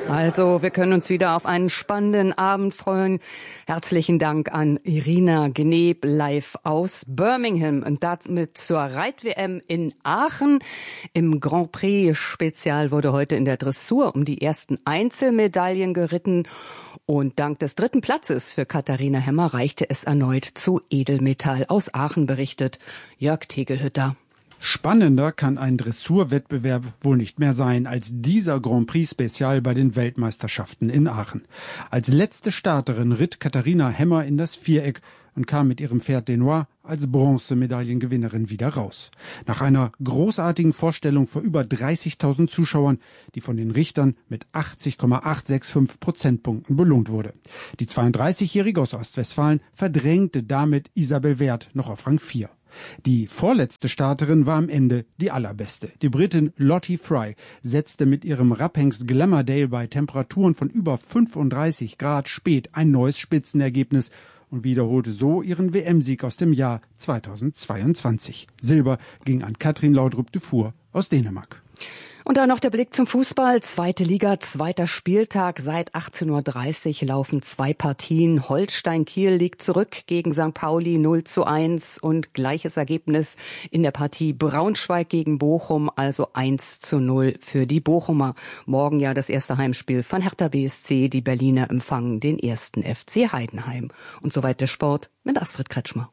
Speaker 1: Also, wir können uns wieder auf einen spannenden Abend freuen. Herzlichen Dank an Irina Geneb live aus Birmingham und damit zur Reit-WM in Aachen. Im Grand Prix Spezial wurde heute in der Dressur um die ersten Einzelmedaillen geritten. Und dank des 3. Platzes für Katharina Hemmer reichte es erneut zu Edelmetall. Aus Aachen berichtet Jörg Tegelhütter.
Speaker 8: Spannender kann ein Dressurwettbewerb wohl nicht mehr sein als dieser Grand Prix Spezial bei den Weltmeisterschaften in Aachen. Als letzte Starterin ritt Katharina Hemmer in das Viereck und kam mit ihrem Pferd Denois als Bronzemedaillengewinnerin wieder raus. Nach einer großartigen Vorstellung vor über 30.000 Zuschauern, die von den Richtern mit 80,865 Prozentpunkten belohnt wurde. Die 32-Jährige aus Ostwestfalen verdrängte damit Isabel Werth noch auf Rang 4. Die vorletzte Starterin war am Ende die allerbeste. Die Britin Lottie Fry setzte mit ihrem Rapphengst Glamourdale bei Temperaturen von über 35 Grad spät ein neues Spitzenergebnis und wiederholte so ihren WM-Sieg aus dem Jahr 2022. Silber ging an Katrin Laudrup-Dufour aus Dänemark.
Speaker 1: Und dann noch der Blick zum Fußball. 2. Liga, 2. Spieltag. Seit 18.30 Uhr laufen 2 Partien. Holstein Kiel liegt zurück gegen St. Pauli 0:1 und gleiches Ergebnis in der Partie Braunschweig gegen Bochum, also 1:0 für die Bochumer. Morgen ja das erste Heimspiel von Hertha BSC. Die Berliner empfangen den 1. FC Heidenheim. Und soweit der Sport mit Astrid Kretschmer.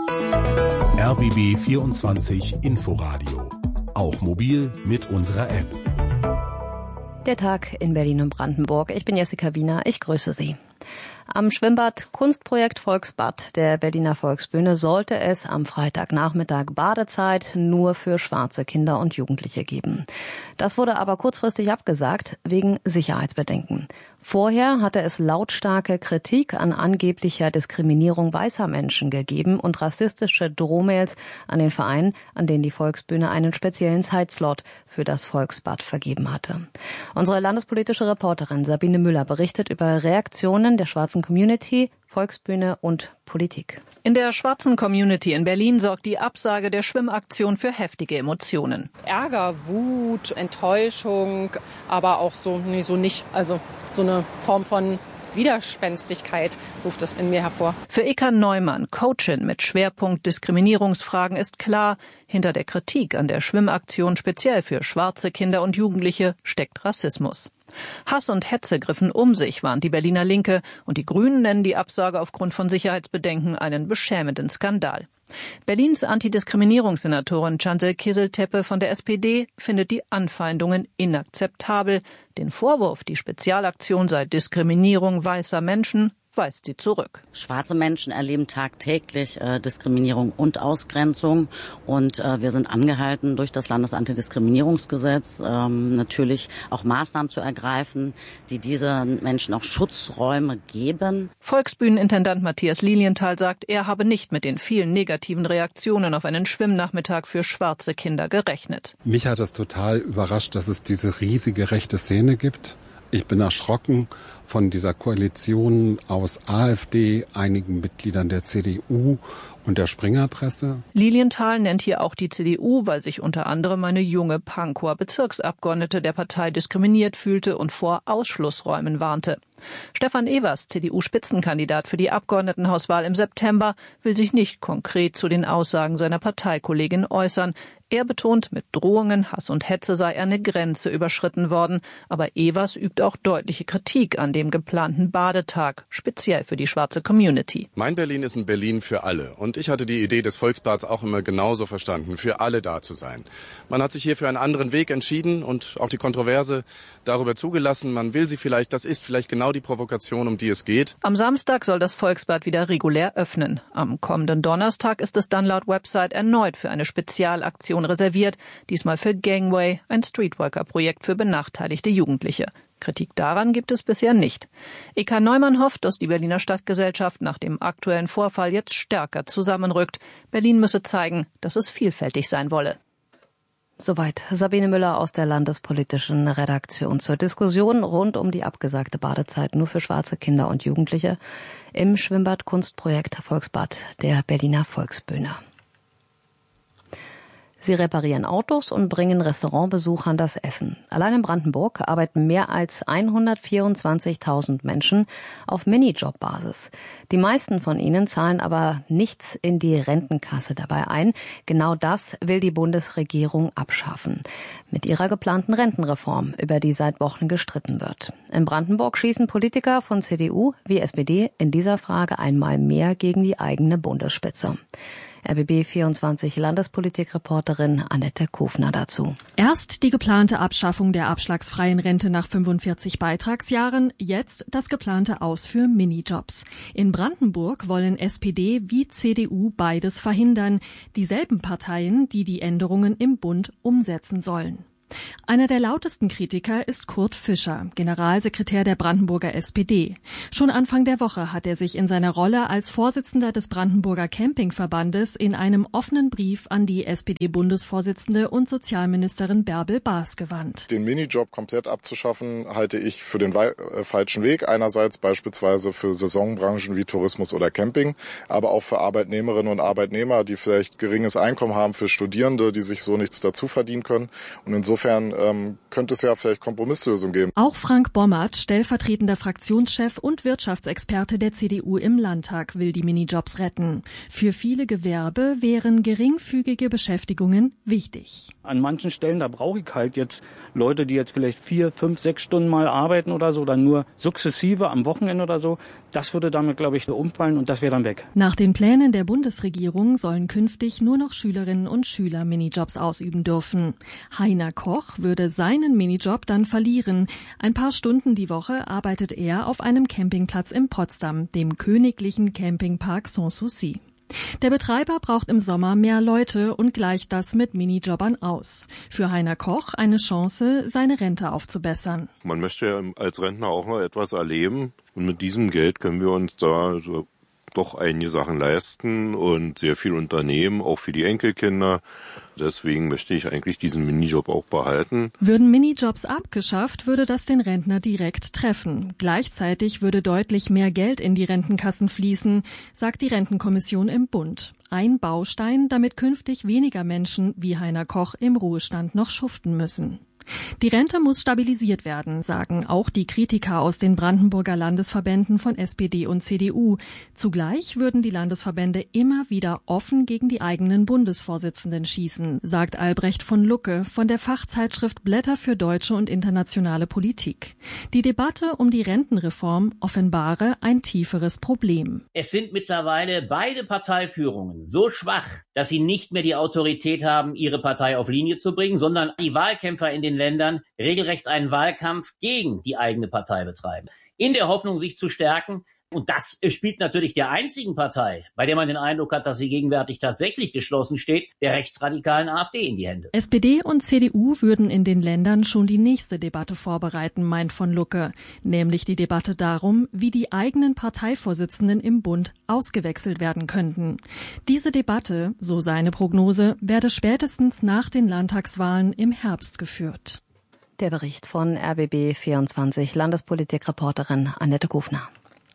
Speaker 4: RBB 24 Inforadio. Auch mobil mit unserer App.
Speaker 3: Der Tag in Berlin und Brandenburg. Ich bin Jessica Wiener. Ich grüße Sie. Am Schwimmbad Kunstprojekt Volksbad der Berliner Volksbühne sollte es am Freitagnachmittag Badezeit nur für schwarze Kinder und Jugendliche geben. Das wurde aber kurzfristig abgesagt wegen Sicherheitsbedenken. Vorher hatte es lautstarke Kritik an angeblicher Diskriminierung weißer Menschen gegeben und rassistische Drohmails an den Verein, an den die Volksbühne einen speziellen Zeitslot für das Volksbad vergeben hatte. Unsere landespolitische Reporterin Sabine Müller berichtet über Reaktionen der schwarzen Community, Volksbühne und Politik.
Speaker 10: In der schwarzen Community in Berlin sorgt die Absage der Schwimmaktion für heftige Emotionen.
Speaker 11: Ärger, Wut, Enttäuschung, aber auch so nicht. Also so eine Form von Widerspenstigkeit ruft das in mir hervor.
Speaker 10: Für Eka Neumann, Coachin mit Schwerpunkt Diskriminierungsfragen, ist klar, hinter der Kritik an der Schwimmaktion speziell für schwarze Kinder und Jugendliche steckt Rassismus. Hass und Hetze griffen um sich, warnt die Berliner Linke, und die Grünen nennen die Absage aufgrund von Sicherheitsbedenken einen beschämenden Skandal. Berlins Antidiskriminierungssenatorin Cansel Kizil-Tepe von der SPD findet die Anfeindungen inakzeptabel. Den Vorwurf, die Spezialaktion sei Diskriminierung weißer Menschen, weist sie zurück.
Speaker 12: Schwarze Menschen erleben tagtäglich Diskriminierung und Ausgrenzung und wir sind angehalten, durch das Landesantidiskriminierungsgesetz natürlich auch Maßnahmen zu ergreifen, die diesen Menschen auch Schutzräume geben.
Speaker 10: Volksbühnenintendant Matthias Lilienthal sagt, er habe nicht mit den vielen negativen Reaktionen auf einen Schwimmnachmittag für schwarze Kinder gerechnet.
Speaker 13: Mich hat es total überrascht, dass es diese riesige rechte Szene gibt. Ich bin erschrocken von dieser Koalition aus AfD, einigen Mitgliedern der CDU und der Springerpresse.
Speaker 10: Lilienthal nennt hier auch die CDU, weil sich unter anderem eine junge Pankower Bezirksabgeordnete der Partei diskriminiert fühlte und vor Ausschlussräumen warnte. Stefan Evers, CDU-Spitzenkandidat für die Abgeordnetenhauswahl im September, will sich nicht konkret zu den Aussagen seiner Parteikollegin äußern. Er betont, mit Drohungen, Hass und Hetze sei eine Grenze überschritten worden. Aber Evers übt auch deutliche Kritik an dem geplanten Badetag, speziell für die schwarze Community.
Speaker 14: Mein Berlin ist ein Berlin für alle. Und ich hatte die Idee des Volksbads auch immer genauso verstanden, für alle da zu sein. Man hat sich hier für einen anderen Weg entschieden und auch die Kontroverse darüber zugelassen. Man will sie vielleicht, das ist vielleicht genau die Provokation, um die es geht.
Speaker 10: Am Samstag soll das Volksbad wieder regulär öffnen. Am kommenden Donnerstag ist es dann laut Website erneut für eine Spezialaktion reserviert, diesmal für Gangway, ein Streetworker-Projekt für benachteiligte Jugendliche. Kritik daran gibt es bisher nicht. Eka Neumann hofft, dass die Berliner Stadtgesellschaft nach dem aktuellen Vorfall jetzt stärker zusammenrückt. Berlin müsse zeigen, dass es vielfältig sein wolle.
Speaker 3: Soweit Sabine Müller aus der landespolitischen Redaktion zur Diskussion rund um die abgesagte Badezeit nur für schwarze Kinder und Jugendliche im Schwimmbad Kunstprojekt Volksbad der Berliner Volksbühne. Sie reparieren Autos und bringen Restaurantbesuchern das Essen. Allein in Brandenburg arbeiten mehr als 124.000 Menschen auf Minijob-Basis. Die meisten von ihnen zahlen aber nichts in die Rentenkasse dabei ein. Genau das will die Bundesregierung abschaffen. Mit ihrer geplanten Rentenreform, über die seit Wochen gestritten wird. In Brandenburg schießen Politiker von CDU wie SPD in dieser Frage einmal mehr gegen die eigene Bundesspitze. RBB24 Landespolitikreporterin Annette Kufner dazu.
Speaker 9: Erst die geplante Abschaffung der abschlagsfreien Rente nach 45 Beitragsjahren, jetzt das geplante Aus für Minijobs. In Brandenburg wollen SPD wie CDU beides verhindern, dieselben Parteien, die die Änderungen im Bund umsetzen sollen. Einer der lautesten Kritiker ist Kurt Fischer, Generalsekretär der Brandenburger SPD. Schon Anfang der Woche hat er sich in seiner Rolle als Vorsitzender des Brandenburger Campingverbandes in einem offenen Brief an die SPD-Bundesvorsitzende und Sozialministerin Bärbel Baas gewandt.
Speaker 15: Den Minijob komplett abzuschaffen, halte ich für den falschen Weg. Einerseits beispielsweise für Saisonbranchen wie Tourismus oder Camping, aber auch für Arbeitnehmerinnen und Arbeitnehmer, die vielleicht geringes Einkommen haben, für Studierende, die sich so nichts dazu verdienen können. Und insofern könnte es ja vielleicht Kompromisslösungen geben.
Speaker 9: Auch Frank Bommert, stellvertretender Fraktionschef und Wirtschaftsexperte der CDU im Landtag, will die Minijobs retten. Für viele Gewerbe wären geringfügige Beschäftigungen wichtig.
Speaker 16: An manchen Stellen, da brauche ich halt jetzt Leute, die jetzt vielleicht 4, 5, 6 Stunden mal arbeiten oder so, dann nur sukzessive am Wochenende oder so. Das würde damit, glaube ich, umfallen und das wäre dann weg.
Speaker 9: Nach den Plänen der Bundesregierung sollen künftig nur noch Schülerinnen und Schüler Minijobs ausüben dürfen. Heiner Koch würde seinen Minijob dann verlieren. Ein paar Stunden die Woche arbeitet er auf einem Campingplatz in Potsdam, dem königlichen Campingpark Sanssouci. Der Betreiber braucht im Sommer mehr Leute und gleicht das mit Minijobbern aus. Für Heiner Koch eine Chance, seine Rente aufzubessern.
Speaker 17: Man möchte ja als Rentner auch noch etwas erleben und mit diesem Geld können wir uns da doch einige Sachen leisten und sehr viel unternehmen, auch für die Enkelkinder. Deswegen möchte ich eigentlich diesen Minijob auch behalten.
Speaker 9: Würden Minijobs abgeschafft, würde das den Rentner direkt treffen. Gleichzeitig würde deutlich mehr Geld in die Rentenkassen fließen, sagt die Rentenkommission im Bund. Ein Baustein, damit künftig weniger Menschen wie Heiner Koch im Ruhestand noch schuften müssen. Die Rente muss stabilisiert werden, sagen auch die Kritiker aus den Brandenburger Landesverbänden von SPD und CDU. Zugleich würden die Landesverbände immer wieder offen gegen die eigenen Bundesvorsitzenden schießen, sagt Albrecht von Lucke von der Fachzeitschrift Blätter für deutsche und internationale Politik. Die Debatte um die Rentenreform offenbare ein tieferes Problem.
Speaker 18: Es sind mittlerweile beide Parteiführungen so schwach, dass sie nicht mehr die Autorität haben, ihre Partei auf Linie zu bringen, sondern die Wahlkämpfer in den Ländern regelrecht einen Wahlkampf gegen die eigene Partei betreiben, in der Hoffnung, sich zu stärken. Und das spielt natürlich der einzigen Partei, bei der man den Eindruck hat, dass sie gegenwärtig tatsächlich geschlossen steht, der rechtsradikalen AfD in die Hände.
Speaker 9: SPD und CDU würden in den Ländern schon die nächste Debatte vorbereiten, meint von Lucke, nämlich die Debatte darum, wie die eigenen Parteivorsitzenden im Bund ausgewechselt werden könnten. Diese Debatte, so seine Prognose, werde spätestens nach den Landtagswahlen im Herbst geführt.
Speaker 3: Der Bericht von RBB24 Landespolitikreporterin Annette Kufner.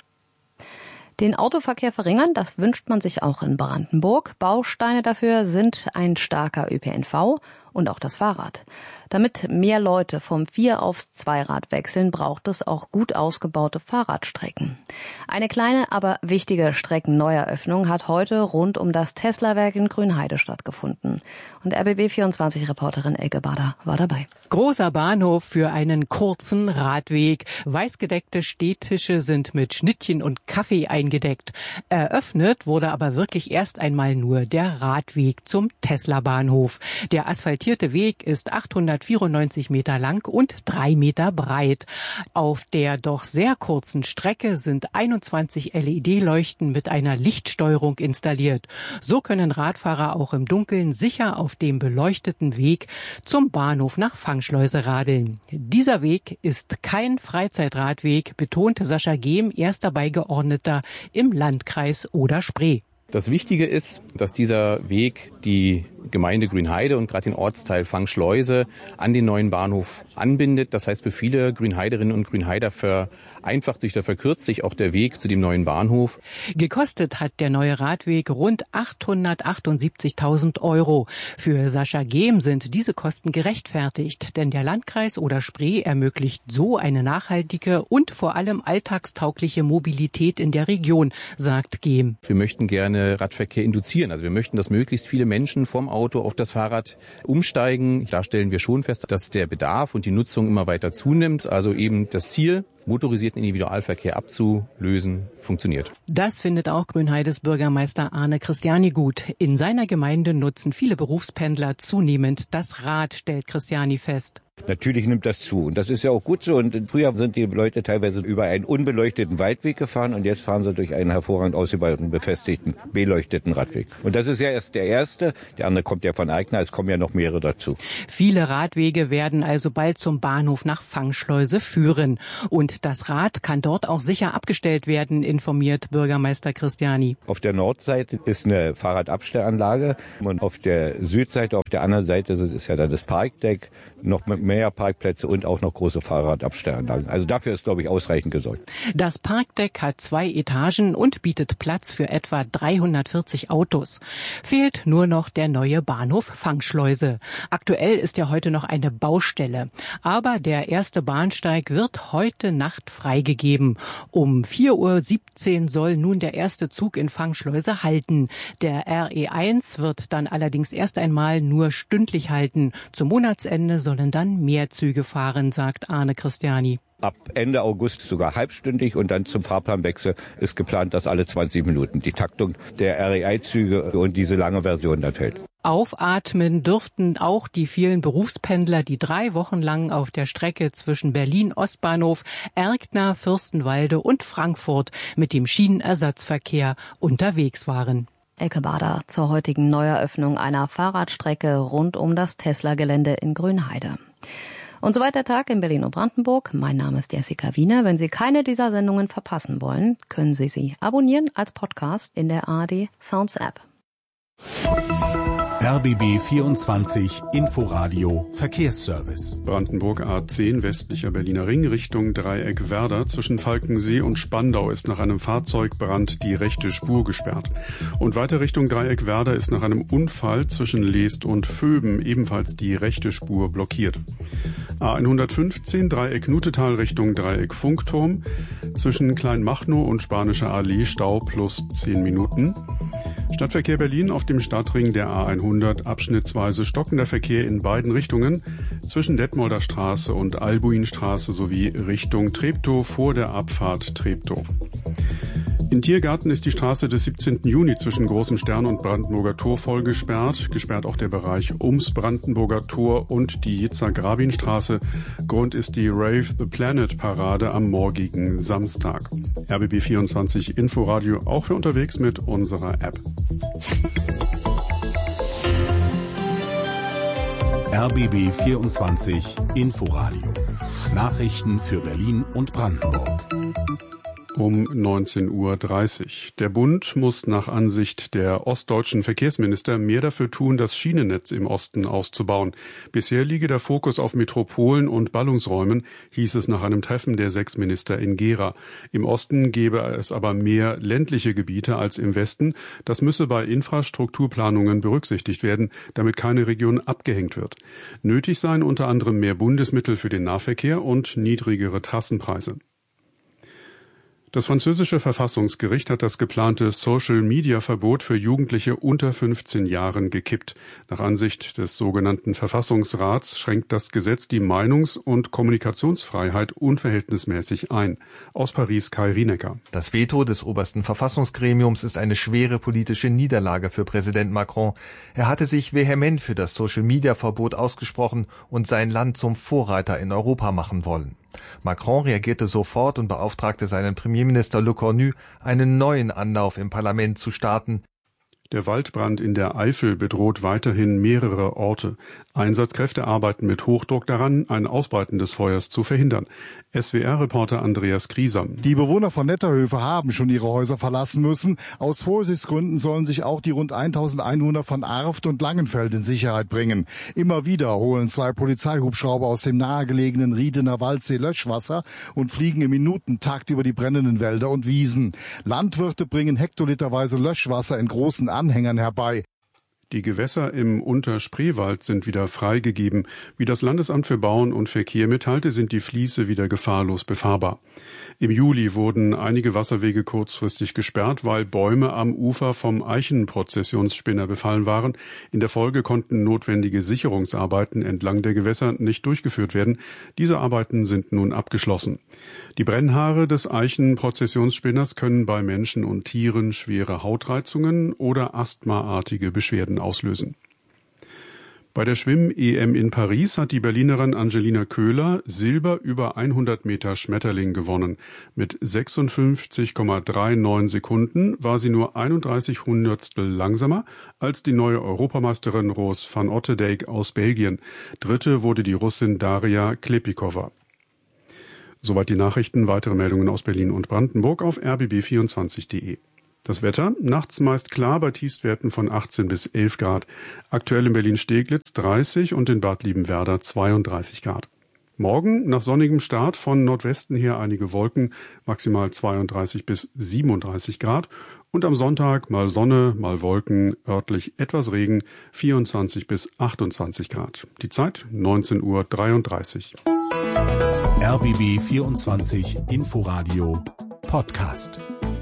Speaker 3: Den Autoverkehr verringern, das wünscht man sich auch in Brandenburg. Bausteine dafür sind ein starker ÖPNV und auch das Fahrrad. Damit mehr Leute vom 4- aufs Zweirad wechseln, braucht es auch gut ausgebaute Fahrradstrecken. Eine kleine, aber wichtige Streckenneueröffnung hat heute rund um das Tesla-Werk in Grünheide stattgefunden. Und RBB24-Reporterin Elke Bader war dabei.
Speaker 21: Großer Bahnhof für einen kurzen Radweg. Weißgedeckte Stehtische sind mit Schnittchen und Kaffee eingedeckt. Eröffnet wurde aber wirklich erst einmal nur der Radweg zum Tesla-Bahnhof. Der asphaltierte Weg ist 894 Meter lang und 3 Meter breit. Auf der doch sehr kurzen Strecke sind 21 LED-Leuchten mit einer Lichtsteuerung installiert. So können Radfahrer auch im Dunkeln sicher auf dem beleuchteten Weg zum Bahnhof nach Fangschleuse radeln. Dieser Weg ist kein Freizeitradweg, betonte Sascha Gehm, erster Beigeordneter im Landkreis Oder-Spree.
Speaker 19: Das Wichtige ist, dass dieser Weg die Gemeinde Grünheide und gerade den Ortsteil Fangschleuse an den neuen Bahnhof anbindet. Das heißt, für viele Grünheiderinnen und Grünheider vereinfacht sich oder verkürzt sich auch der Weg zu dem neuen Bahnhof.
Speaker 21: Gekostet hat der neue Radweg rund 878.000 €. Für Sascha Gehm sind diese Kosten gerechtfertigt, denn der Landkreis Oder-Spree ermöglicht so eine nachhaltige und vor allem alltagstaugliche Mobilität in der Region, sagt Gehm.
Speaker 19: Wir möchten gerne Radverkehr induzieren. Also wir möchten, dass möglichst viele Menschen vom Auto auf das Fahrrad umsteigen. Da stellen wir schon fest, dass der Bedarf und die Nutzung immer weiter zunimmt. Also eben das Ziel, motorisierten Individualverkehr abzulösen, funktioniert.
Speaker 21: Das findet auch Grünheides Bürgermeister Arne Christiani gut. In seiner Gemeinde nutzen viele Berufspendler zunehmend das Rad, stellt Christiani fest.
Speaker 20: Natürlich nimmt das zu und das ist ja auch gut so. Und früher sind die Leute teilweise über einen unbeleuchteten Waldweg gefahren und jetzt fahren sie durch einen hervorragend ausgebauten, befestigten, beleuchteten Radweg. Und das ist ja erst der erste. Der andere kommt ja von Eigner, es kommen ja noch mehrere dazu.
Speaker 21: Viele Radwege werden also bald zum Bahnhof nach Fangschleuse führen. Und das Rad kann dort auch sicher abgestellt werden, informiert Bürgermeister Christiani.
Speaker 20: Auf der Nordseite ist eine Fahrradabstellanlage und auf der Südseite, auf der anderen Seite ist ja dann das Parkdeck, noch mit mehr Parkplätze und auch noch große Fahrradabstellanlagen. Also dafür ist, glaube ich, ausreichend gesorgt.
Speaker 21: Das Parkdeck hat 2 Etagen und bietet Platz für etwa 340 Autos. Fehlt nur noch der neue Bahnhof Fangschleuse. Aktuell ist ja heute noch eine Baustelle. Aber der erste Bahnsteig wird heute Nacht freigegeben. Um 4:17 Uhr soll nun der erste Zug in Fangschleuse halten. Der RE1 wird dann allerdings erst einmal nur stündlich halten. Zum Monatsende sollen dann mehr Züge fahren, sagt Arne Christiani.
Speaker 20: Ab Ende August sogar halbstündig und dann zum Fahrplanwechsel ist geplant, dass alle 20 Minuten die Taktung der RE1-Züge und diese lange Version dann fällt.
Speaker 21: Aufatmen dürften auch die vielen Berufspendler, die 3 Wochen lang auf der Strecke zwischen Berlin Ostbahnhof, Erkner, Fürstenwalde und Frankfurt mit dem Schienenersatzverkehr unterwegs waren.
Speaker 3: Elke Bader zur heutigen Neueröffnung einer Fahrradstrecke rund um das Tesla-Gelände in Grünheide. Und soweit der Tag in Berlin und Brandenburg. Mein Name ist Jessica Wiener. Wenn Sie keine dieser Sendungen verpassen wollen, können Sie sie abonnieren als Podcast in der ARD Sounds App.
Speaker 4: RBB 24 Inforadio Verkehrsservice.
Speaker 22: Brandenburg A10 westlicher Berliner Ring Richtung Dreieck Werder. Zwischen Falkensee und Spandau ist nach einem Fahrzeugbrand die rechte Spur gesperrt. Und weiter Richtung Dreieck Werder ist nach einem Unfall zwischen Leest und Vöben ebenfalls die rechte Spur blockiert. A115 Dreieck Nutetal Richtung Dreieck Funkturm. Zwischen Kleinmachnow und Spanischer Allee Stau plus 10 Minuten. Stadtverkehr Berlin auf dem Stadtring der A100 abschnittsweise stockender Verkehr in beiden Richtungen zwischen Detmolder Straße und Albuinstraße sowie Richtung Treptow vor der Abfahrt Treptow. In Tiergarten ist die Straße des 17. Juni zwischen Großem Stern und Brandenburger Tor voll gesperrt. Gesperrt auch der Bereich ums Brandenburger Tor und die Jitzar-Grabin-Straße. Grund ist die Rave the Planet Parade am morgigen Samstag. RBB 24 Inforadio auch für unterwegs mit unserer App.
Speaker 4: RBB 24 Inforadio. Nachrichten für Berlin und Brandenburg.
Speaker 22: Um 19:30 Uhr. Der Bund muss nach Ansicht der ostdeutschen Verkehrsminister mehr dafür tun, das Schienennetz im Osten auszubauen. Bisher liege der Fokus auf Metropolen und Ballungsräumen, hieß es nach einem Treffen der 6 Minister in Gera. Im Osten gäbe es aber mehr ländliche Gebiete als im Westen. Das müsse bei Infrastrukturplanungen berücksichtigt werden, damit keine Region abgehängt wird. Nötig seien unter anderem mehr Bundesmittel für den Nahverkehr und niedrigere Trassenpreise. Das französische Verfassungsgericht hat das geplante Social-Media-Verbot für Jugendliche unter 15 Jahren gekippt. Nach Ansicht des sogenannten Verfassungsrats schränkt das Gesetz die Meinungs- und Kommunikationsfreiheit unverhältnismäßig ein. Aus Paris Kai Rienecker.
Speaker 23: Das Veto des obersten Verfassungsgremiums ist eine schwere politische Niederlage für Präsident Macron. Er hatte sich vehement für das Social-Media-Verbot ausgesprochen und sein Land zum Vorreiter in Europa machen wollen. Macron reagierte sofort und beauftragte seinen Premierminister Le Cornu, einen neuen Anlauf im Parlament zu starten.
Speaker 22: Der Waldbrand in der Eifel bedroht weiterhin mehrere Orte. Einsatzkräfte arbeiten mit Hochdruck daran, ein Ausbreiten des Feuers zu verhindern. SWR-Reporter Andreas Griesam.
Speaker 2: Die Bewohner von Netterhöfe haben schon ihre Häuser verlassen müssen. Aus Vorsichtsgründen sollen sich auch die rund 1000 Einwohner von Arft und Langenfeld in Sicherheit bringen. Immer wieder holen 2 Polizeihubschrauber aus dem nahegelegenen Riedener Waldsee Löschwasser und fliegen im Minutentakt über die brennenden Wälder und Wiesen. Landwirte bringen hektoliterweise Löschwasser in großen Anhängern herbei.
Speaker 22: Die Gewässer im Unterspreewald sind wieder freigegeben. Wie das Landesamt für Bauen und Verkehr mitteilte, sind die Fließe wieder gefahrlos befahrbar. Im Juli wurden einige Wasserwege kurzfristig gesperrt, weil Bäume am Ufer vom Eichenprozessionsspinner befallen waren. In der Folge konnten notwendige Sicherungsarbeiten entlang der Gewässer nicht durchgeführt werden. Diese Arbeiten sind nun abgeschlossen. Die Brennhaare des Eichenprozessionsspinners können bei Menschen und Tieren schwere Hautreizungen oder asthmaartige Beschwerden auslösen. Bei der Schwimm-EM in Paris hat die Berlinerin Angelina Köhler Silber über 100 Meter Schmetterling gewonnen. Mit 56,39 Sekunden war sie nur 31 Hundertstel langsamer als die neue Europameisterin Roos van Otterdijk aus Belgien. Dritte wurde die Russin Daria Klepikova. Soweit die Nachrichten. Weitere Meldungen aus Berlin und Brandenburg auf rbb24.de. Das Wetter, nachts meist klar bei Tiefstwerten von 18 bis 11 Grad. Aktuell in Berlin-Steglitz 30 und in Bad Liebenwerda 32 Grad. Morgen nach sonnigem Start von Nordwesten her einige Wolken, maximal 32 bis 37 Grad. Und am Sonntag mal Sonne, mal Wolken, örtlich etwas Regen, 24 bis 28 Grad. Die Zeit 19:33 Uhr.
Speaker 4: RBB 24 Inforadio Podcast.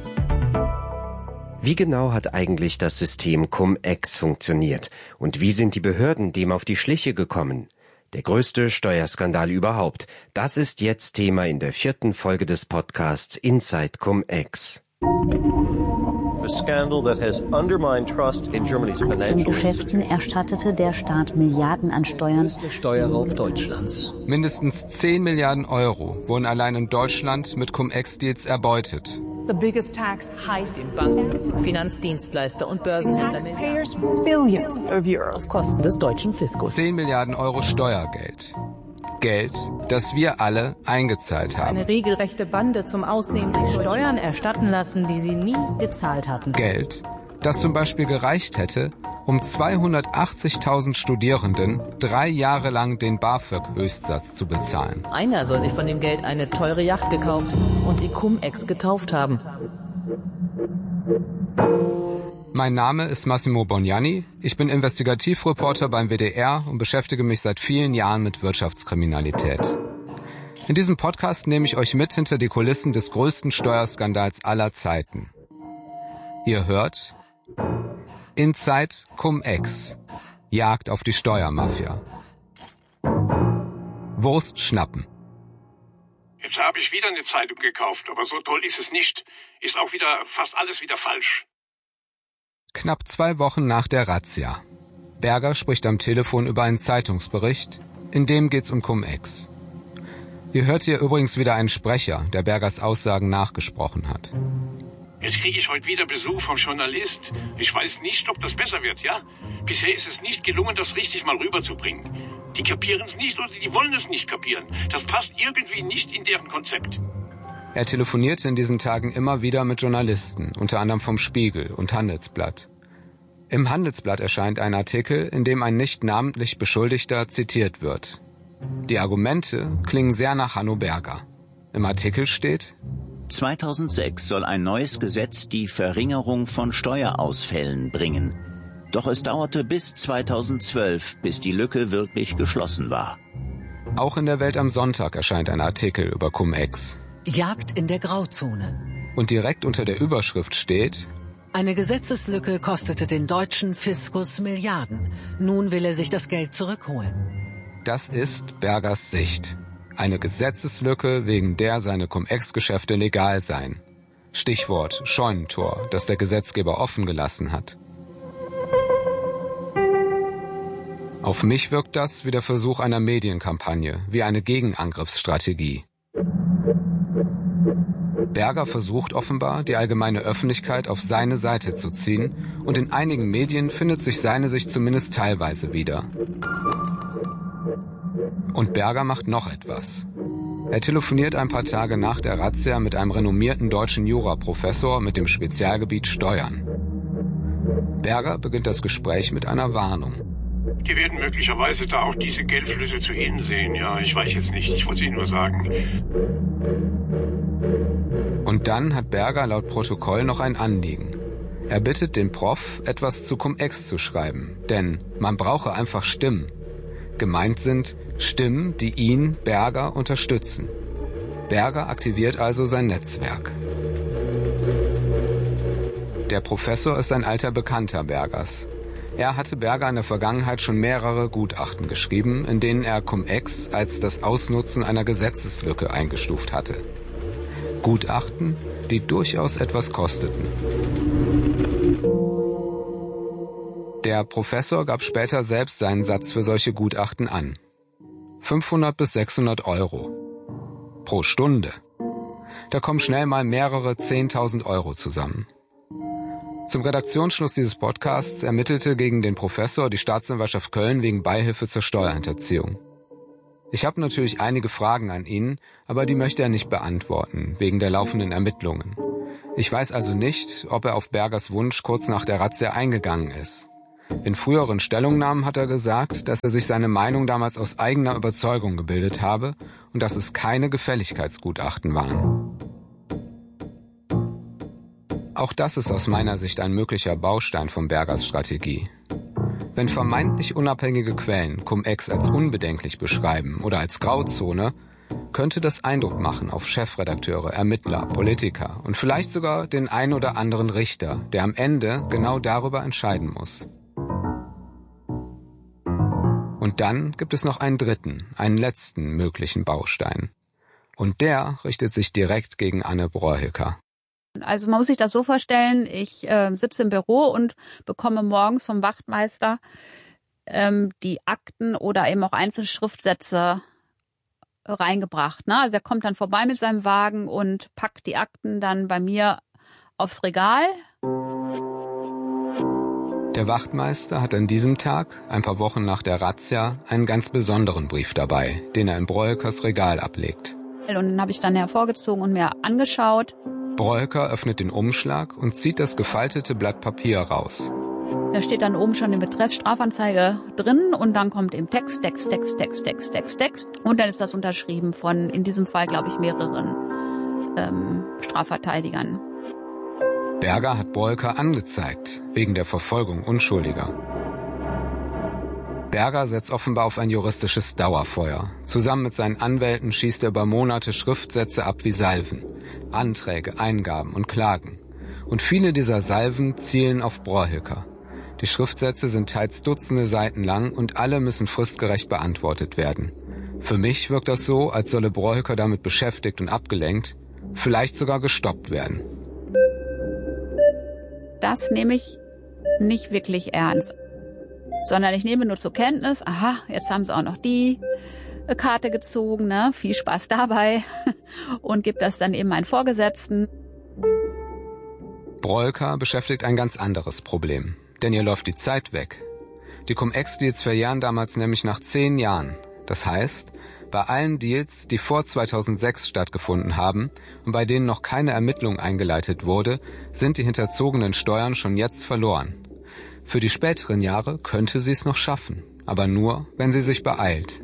Speaker 6: Wie genau hat eigentlich das System Cum-Ex funktioniert? Und wie sind die Behörden dem auf die Schliche gekommen? Der größte Steuerskandal überhaupt. Das ist jetzt Thema in der 4. Folge des Podcasts Inside Cum-Ex.
Speaker 7: In Geschäften erstattete der Staat Milliarden an Steuern.
Speaker 24: Der Steuerraub Deutschlands. Mindestens 10 Milliarden Euro wurden allein in Deutschland mit Cum-Ex-Deals erbeutet.
Speaker 25: The biggest tax heist
Speaker 26: in Banken, Finanzdienstleister und Börsenhändler.
Speaker 25: Billions of euros
Speaker 26: auf Kosten des deutschen Fiskus.
Speaker 24: 10 Milliarden Euro Steuergeld. Geld, das wir alle eingezahlt haben.
Speaker 26: Eine regelrechte Bande zum Ausnehmen der
Speaker 7: Steuern erstatten lassen, die sie nie gezahlt hatten.
Speaker 24: Geld, das zum Beispiel gereicht hätte, um 280.000 Studierenden 3 Jahre lang den BAföG-Höchstsatz zu bezahlen.
Speaker 26: Einer soll sich von dem Geld eine teure Yacht gekauft und sie Cum-Ex getauft haben.
Speaker 24: Mein Name ist Massimo Bognani. Ich bin Investigativreporter beim WDR und beschäftige mich seit vielen Jahren mit Wirtschaftskriminalität. In diesem Podcast nehme ich euch mit hinter die Kulissen des größten Steuerskandals aller Zeiten. Ihr hört Inside Cum-Ex. Jagd auf die Steuermafia. Wurst schnappen.
Speaker 27: Jetzt habe ich wieder eine Zeitung gekauft, aber so toll ist es nicht. Ist auch wieder fast alles wieder falsch.
Speaker 24: Knapp 2 Wochen nach der Razzia. Berger spricht am Telefon über einen Zeitungsbericht, in dem geht's um Cum-Ex. Ihr hört hier übrigens wieder einen Sprecher, der Bergers Aussagen nachgesprochen hat.
Speaker 27: Jetzt kriege ich heute wieder Besuch vom Journalist. Ich weiß nicht, ob das besser wird, ja? Bisher ist es nicht gelungen, das richtig mal rüberzubringen. Die kapieren es nicht oder die wollen es nicht kapieren. Das passt irgendwie nicht in deren Konzept.
Speaker 24: Er telefonierte in diesen Tagen immer wieder mit Journalisten, unter anderem vom Spiegel und Handelsblatt. Im Handelsblatt erscheint ein Artikel, in dem ein nicht namentlich Beschuldigter zitiert wird. Die Argumente klingen sehr nach Hanno Berger. Im Artikel steht:
Speaker 28: 2006 soll ein neues Gesetz die Verringerung von Steuerausfällen bringen. Doch es dauerte bis 2012, bis die Lücke wirklich geschlossen war.
Speaker 24: Auch in der Welt am Sonntag erscheint ein Artikel über Cum-Ex.
Speaker 25: Jagd in der Grauzone.
Speaker 24: Und direkt unter der Überschrift steht:
Speaker 25: Eine Gesetzeslücke kostete den deutschen Fiskus Milliarden. Nun will er sich das Geld zurückholen.
Speaker 24: Das ist Bergers Sicht. Eine Gesetzeslücke, wegen der seine Cum-Ex-Geschäfte legal seien. Stichwort Scheunentor, das der Gesetzgeber offen gelassen hat. Auf mich wirkt das wie der Versuch einer Medienkampagne, wie eine Gegenangriffsstrategie. Berger versucht offenbar, die allgemeine Öffentlichkeit auf seine Seite zu ziehen, und in einigen Medien findet sich seine Sicht zumindest teilweise wieder. Und Berger macht noch etwas. Er telefoniert ein paar Tage nach der Razzia mit einem renommierten deutschen Juraprofessor mit dem Spezialgebiet Steuern. Berger beginnt das Gespräch mit einer Warnung.
Speaker 27: Die werden möglicherweise da auch diese Geldflüsse zu Ihnen sehen. Ja, ich weiß jetzt nicht, ich wollte es Ihnen nur sagen.
Speaker 24: Und dann hat Berger laut Protokoll noch ein Anliegen. Er bittet den Prof, etwas zu Cum-Ex zu schreiben, denn man brauche einfach Stimmen. Gemeint sind Stimmen, die ihn, Berger, unterstützen. Berger aktiviert also sein Netzwerk. Der Professor ist ein alter Bekannter Bergers. Er hatte Berger in der Vergangenheit schon mehrere Gutachten geschrieben, in denen er Cum-Ex als das Ausnutzen einer Gesetzeslücke eingestuft hatte. Gutachten, die durchaus etwas kosteten. Der Professor gab später selbst seinen Satz für solche Gutachten an. 500 bis 600 Euro. Pro Stunde. Da kommen schnell mal mehrere 10.000 Euro zusammen. Zum Redaktionsschluss dieses Podcasts ermittelte gegen den Professor die Staatsanwaltschaft Köln wegen Beihilfe zur Steuerhinterziehung. Ich habe natürlich einige Fragen an ihn, aber die möchte er nicht beantworten, wegen der laufenden Ermittlungen. Ich weiß also nicht, ob er auf Bergers Wunsch kurz nach der Razzia eingegangen ist. In früheren Stellungnahmen hat er gesagt, dass er sich seine Meinung damals aus eigener Überzeugung gebildet habe und dass es keine Gefälligkeitsgutachten waren. Auch das ist aus meiner Sicht ein möglicher Baustein von Bergers Strategie. Wenn vermeintlich unabhängige Quellen Cum-Ex als unbedenklich beschreiben oder als Grauzone, könnte das Eindruck machen auf Chefredakteure, Ermittler, Politiker und vielleicht sogar den ein oder anderen Richter, der am Ende genau darüber entscheiden muss. Und dann gibt es noch einen dritten, einen letzten möglichen Baustein. Und der richtet sich direkt gegen Anne Broilhicker.
Speaker 1: Also man muss sich das so vorstellen, ich sitze im Büro und bekomme morgens vom Wachtmeister die Akten oder eben auch Einzelschriftsätze reingebracht. Ne? Also er kommt dann vorbei mit seinem Wagen und packt die Akten dann bei mir aufs Regal.
Speaker 24: Der Wachtmeister hat an diesem Tag, ein paar Wochen nach der Razzia, einen ganz besonderen Brief dabei, den er in Broilhickers Regal ablegt.
Speaker 1: Und den habe ich dann hervorgezogen und mir angeschaut.
Speaker 24: Broilhicker öffnet den Umschlag und zieht das gefaltete Blatt Papier raus.
Speaker 1: Da steht dann oben schon im Betreff Strafanzeige drin und dann kommt eben Text. Und dann ist das unterschrieben von, in diesem Fall glaube ich, mehreren Strafverteidigern.
Speaker 24: Berger hat Broilhicker angezeigt, wegen der Verfolgung Unschuldiger. Berger setzt offenbar auf ein juristisches Dauerfeuer. Zusammen mit seinen Anwälten schießt er über Monate Schriftsätze ab wie Salven. Anträge, Eingaben und Klagen. Und viele dieser Salven zielen auf Broilhicker. Die Schriftsätze sind teils Dutzende Seiten lang und alle müssen fristgerecht beantwortet werden. Für mich wirkt das so, als solle Broilhicker damit beschäftigt und abgelenkt, vielleicht sogar gestoppt werden.
Speaker 1: Das nehme ich nicht wirklich ernst, sondern ich nehme nur zur Kenntnis, aha, jetzt haben sie auch noch die Karte gezogen, ne? Viel Spaß dabei und gebe das dann eben meinen Vorgesetzten.
Speaker 24: Broilhicker beschäftigt ein ganz anderes Problem, denn ihr läuft die Zeit weg. Die Cum-Ex-Deals verjähren damals nämlich nach 10 Jahren. Das heißt, bei allen Deals, die vor 2006 stattgefunden haben und bei denen noch keine Ermittlung eingeleitet wurde, sind die hinterzogenen Steuern schon jetzt verloren. Für die späteren Jahre könnte sie es noch schaffen, aber nur, wenn sie sich beeilt.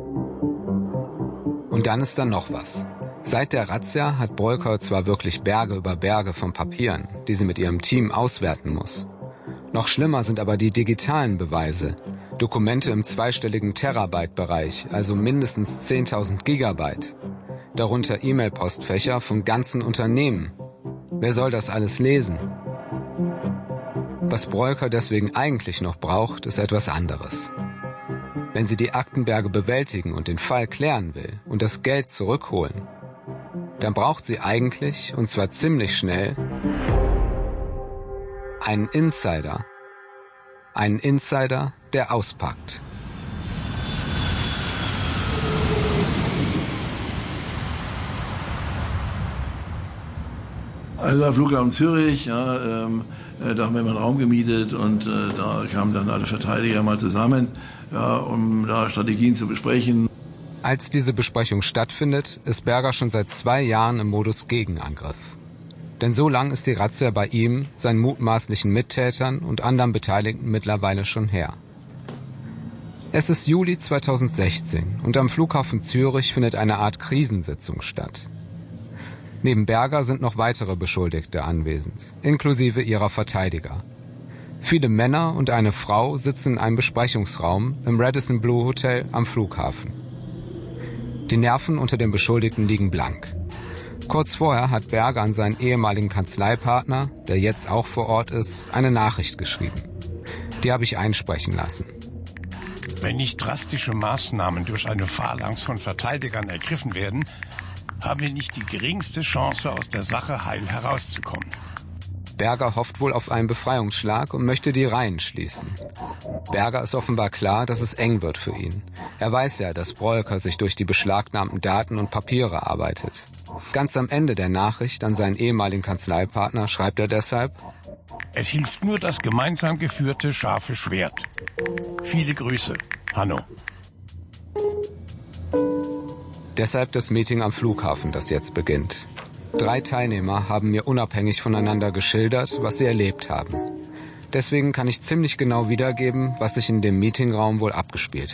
Speaker 24: Und dann ist da noch was. Seit der Razzia hat Broilhicker zwar wirklich Berge über Berge von Papieren, die sie mit ihrem Team auswerten muss. Noch schlimmer sind aber die digitalen Beweise. Dokumente im zweistelligen Terabyte-Bereich, also mindestens 10.000 Gigabyte. Darunter E-Mail-Postfächer von ganzen Unternehmen. Wer soll das alles lesen? Was Broilhicker deswegen eigentlich noch braucht, ist etwas anderes. Wenn sie die Aktenberge bewältigen und den Fall klären will und das Geld zurückholen, dann braucht sie eigentlich, und zwar ziemlich schnell, einen Insider. Einen Insider, der auspackt.
Speaker 5: Also am Flughafen Zürich, ja, Da haben wir immer einen Raum gemietet und da kamen dann alle Verteidiger mal zusammen, ja, um da Strategien zu besprechen.
Speaker 24: Als diese Besprechung stattfindet, ist Berger schon seit 2 Jahren im Modus Gegenangriff. Denn so lang ist die Razzia bei ihm, seinen mutmaßlichen Mittätern und anderen Beteiligten mittlerweile schon her. Es ist Juli 2016 und am Flughafen Zürich findet eine Art Krisensitzung statt. Neben Berger sind noch weitere Beschuldigte anwesend, inklusive ihrer Verteidiger. Viele Männer und eine Frau sitzen in einem Besprechungsraum im Radisson Blu Hotel am Flughafen. Die Nerven unter den Beschuldigten liegen blank. Kurz vorher hat Berger an seinen ehemaligen Kanzleipartner, der jetzt auch vor Ort ist, eine Nachricht geschrieben. Die habe ich einsprechen lassen.
Speaker 27: Wenn nicht drastische Maßnahmen durch eine Phalanx von Verteidigern ergriffen werden, haben wir nicht die geringste Chance, aus der Sache heil herauszukommen.
Speaker 24: Berger hofft wohl auf einen Befreiungsschlag und möchte die Reihen schließen. Berger ist offenbar klar, dass es eng wird für ihn. Er weiß ja, dass Broeker sich durch die beschlagnahmten Daten und Papiere arbeitet. Ganz am Ende der Nachricht an seinen ehemaligen Kanzleipartner schreibt er deshalb:
Speaker 27: Es hilft nur das gemeinsam geführte scharfe Schwert. Viele Grüße, Hanno.
Speaker 24: Deshalb das Meeting am Flughafen, das jetzt beginnt. 3 Teilnehmer haben mir unabhängig voneinander geschildert, was sie erlebt haben. Deswegen kann ich ziemlich genau wiedergeben, was sich in dem Meetingraum wohl abgespielt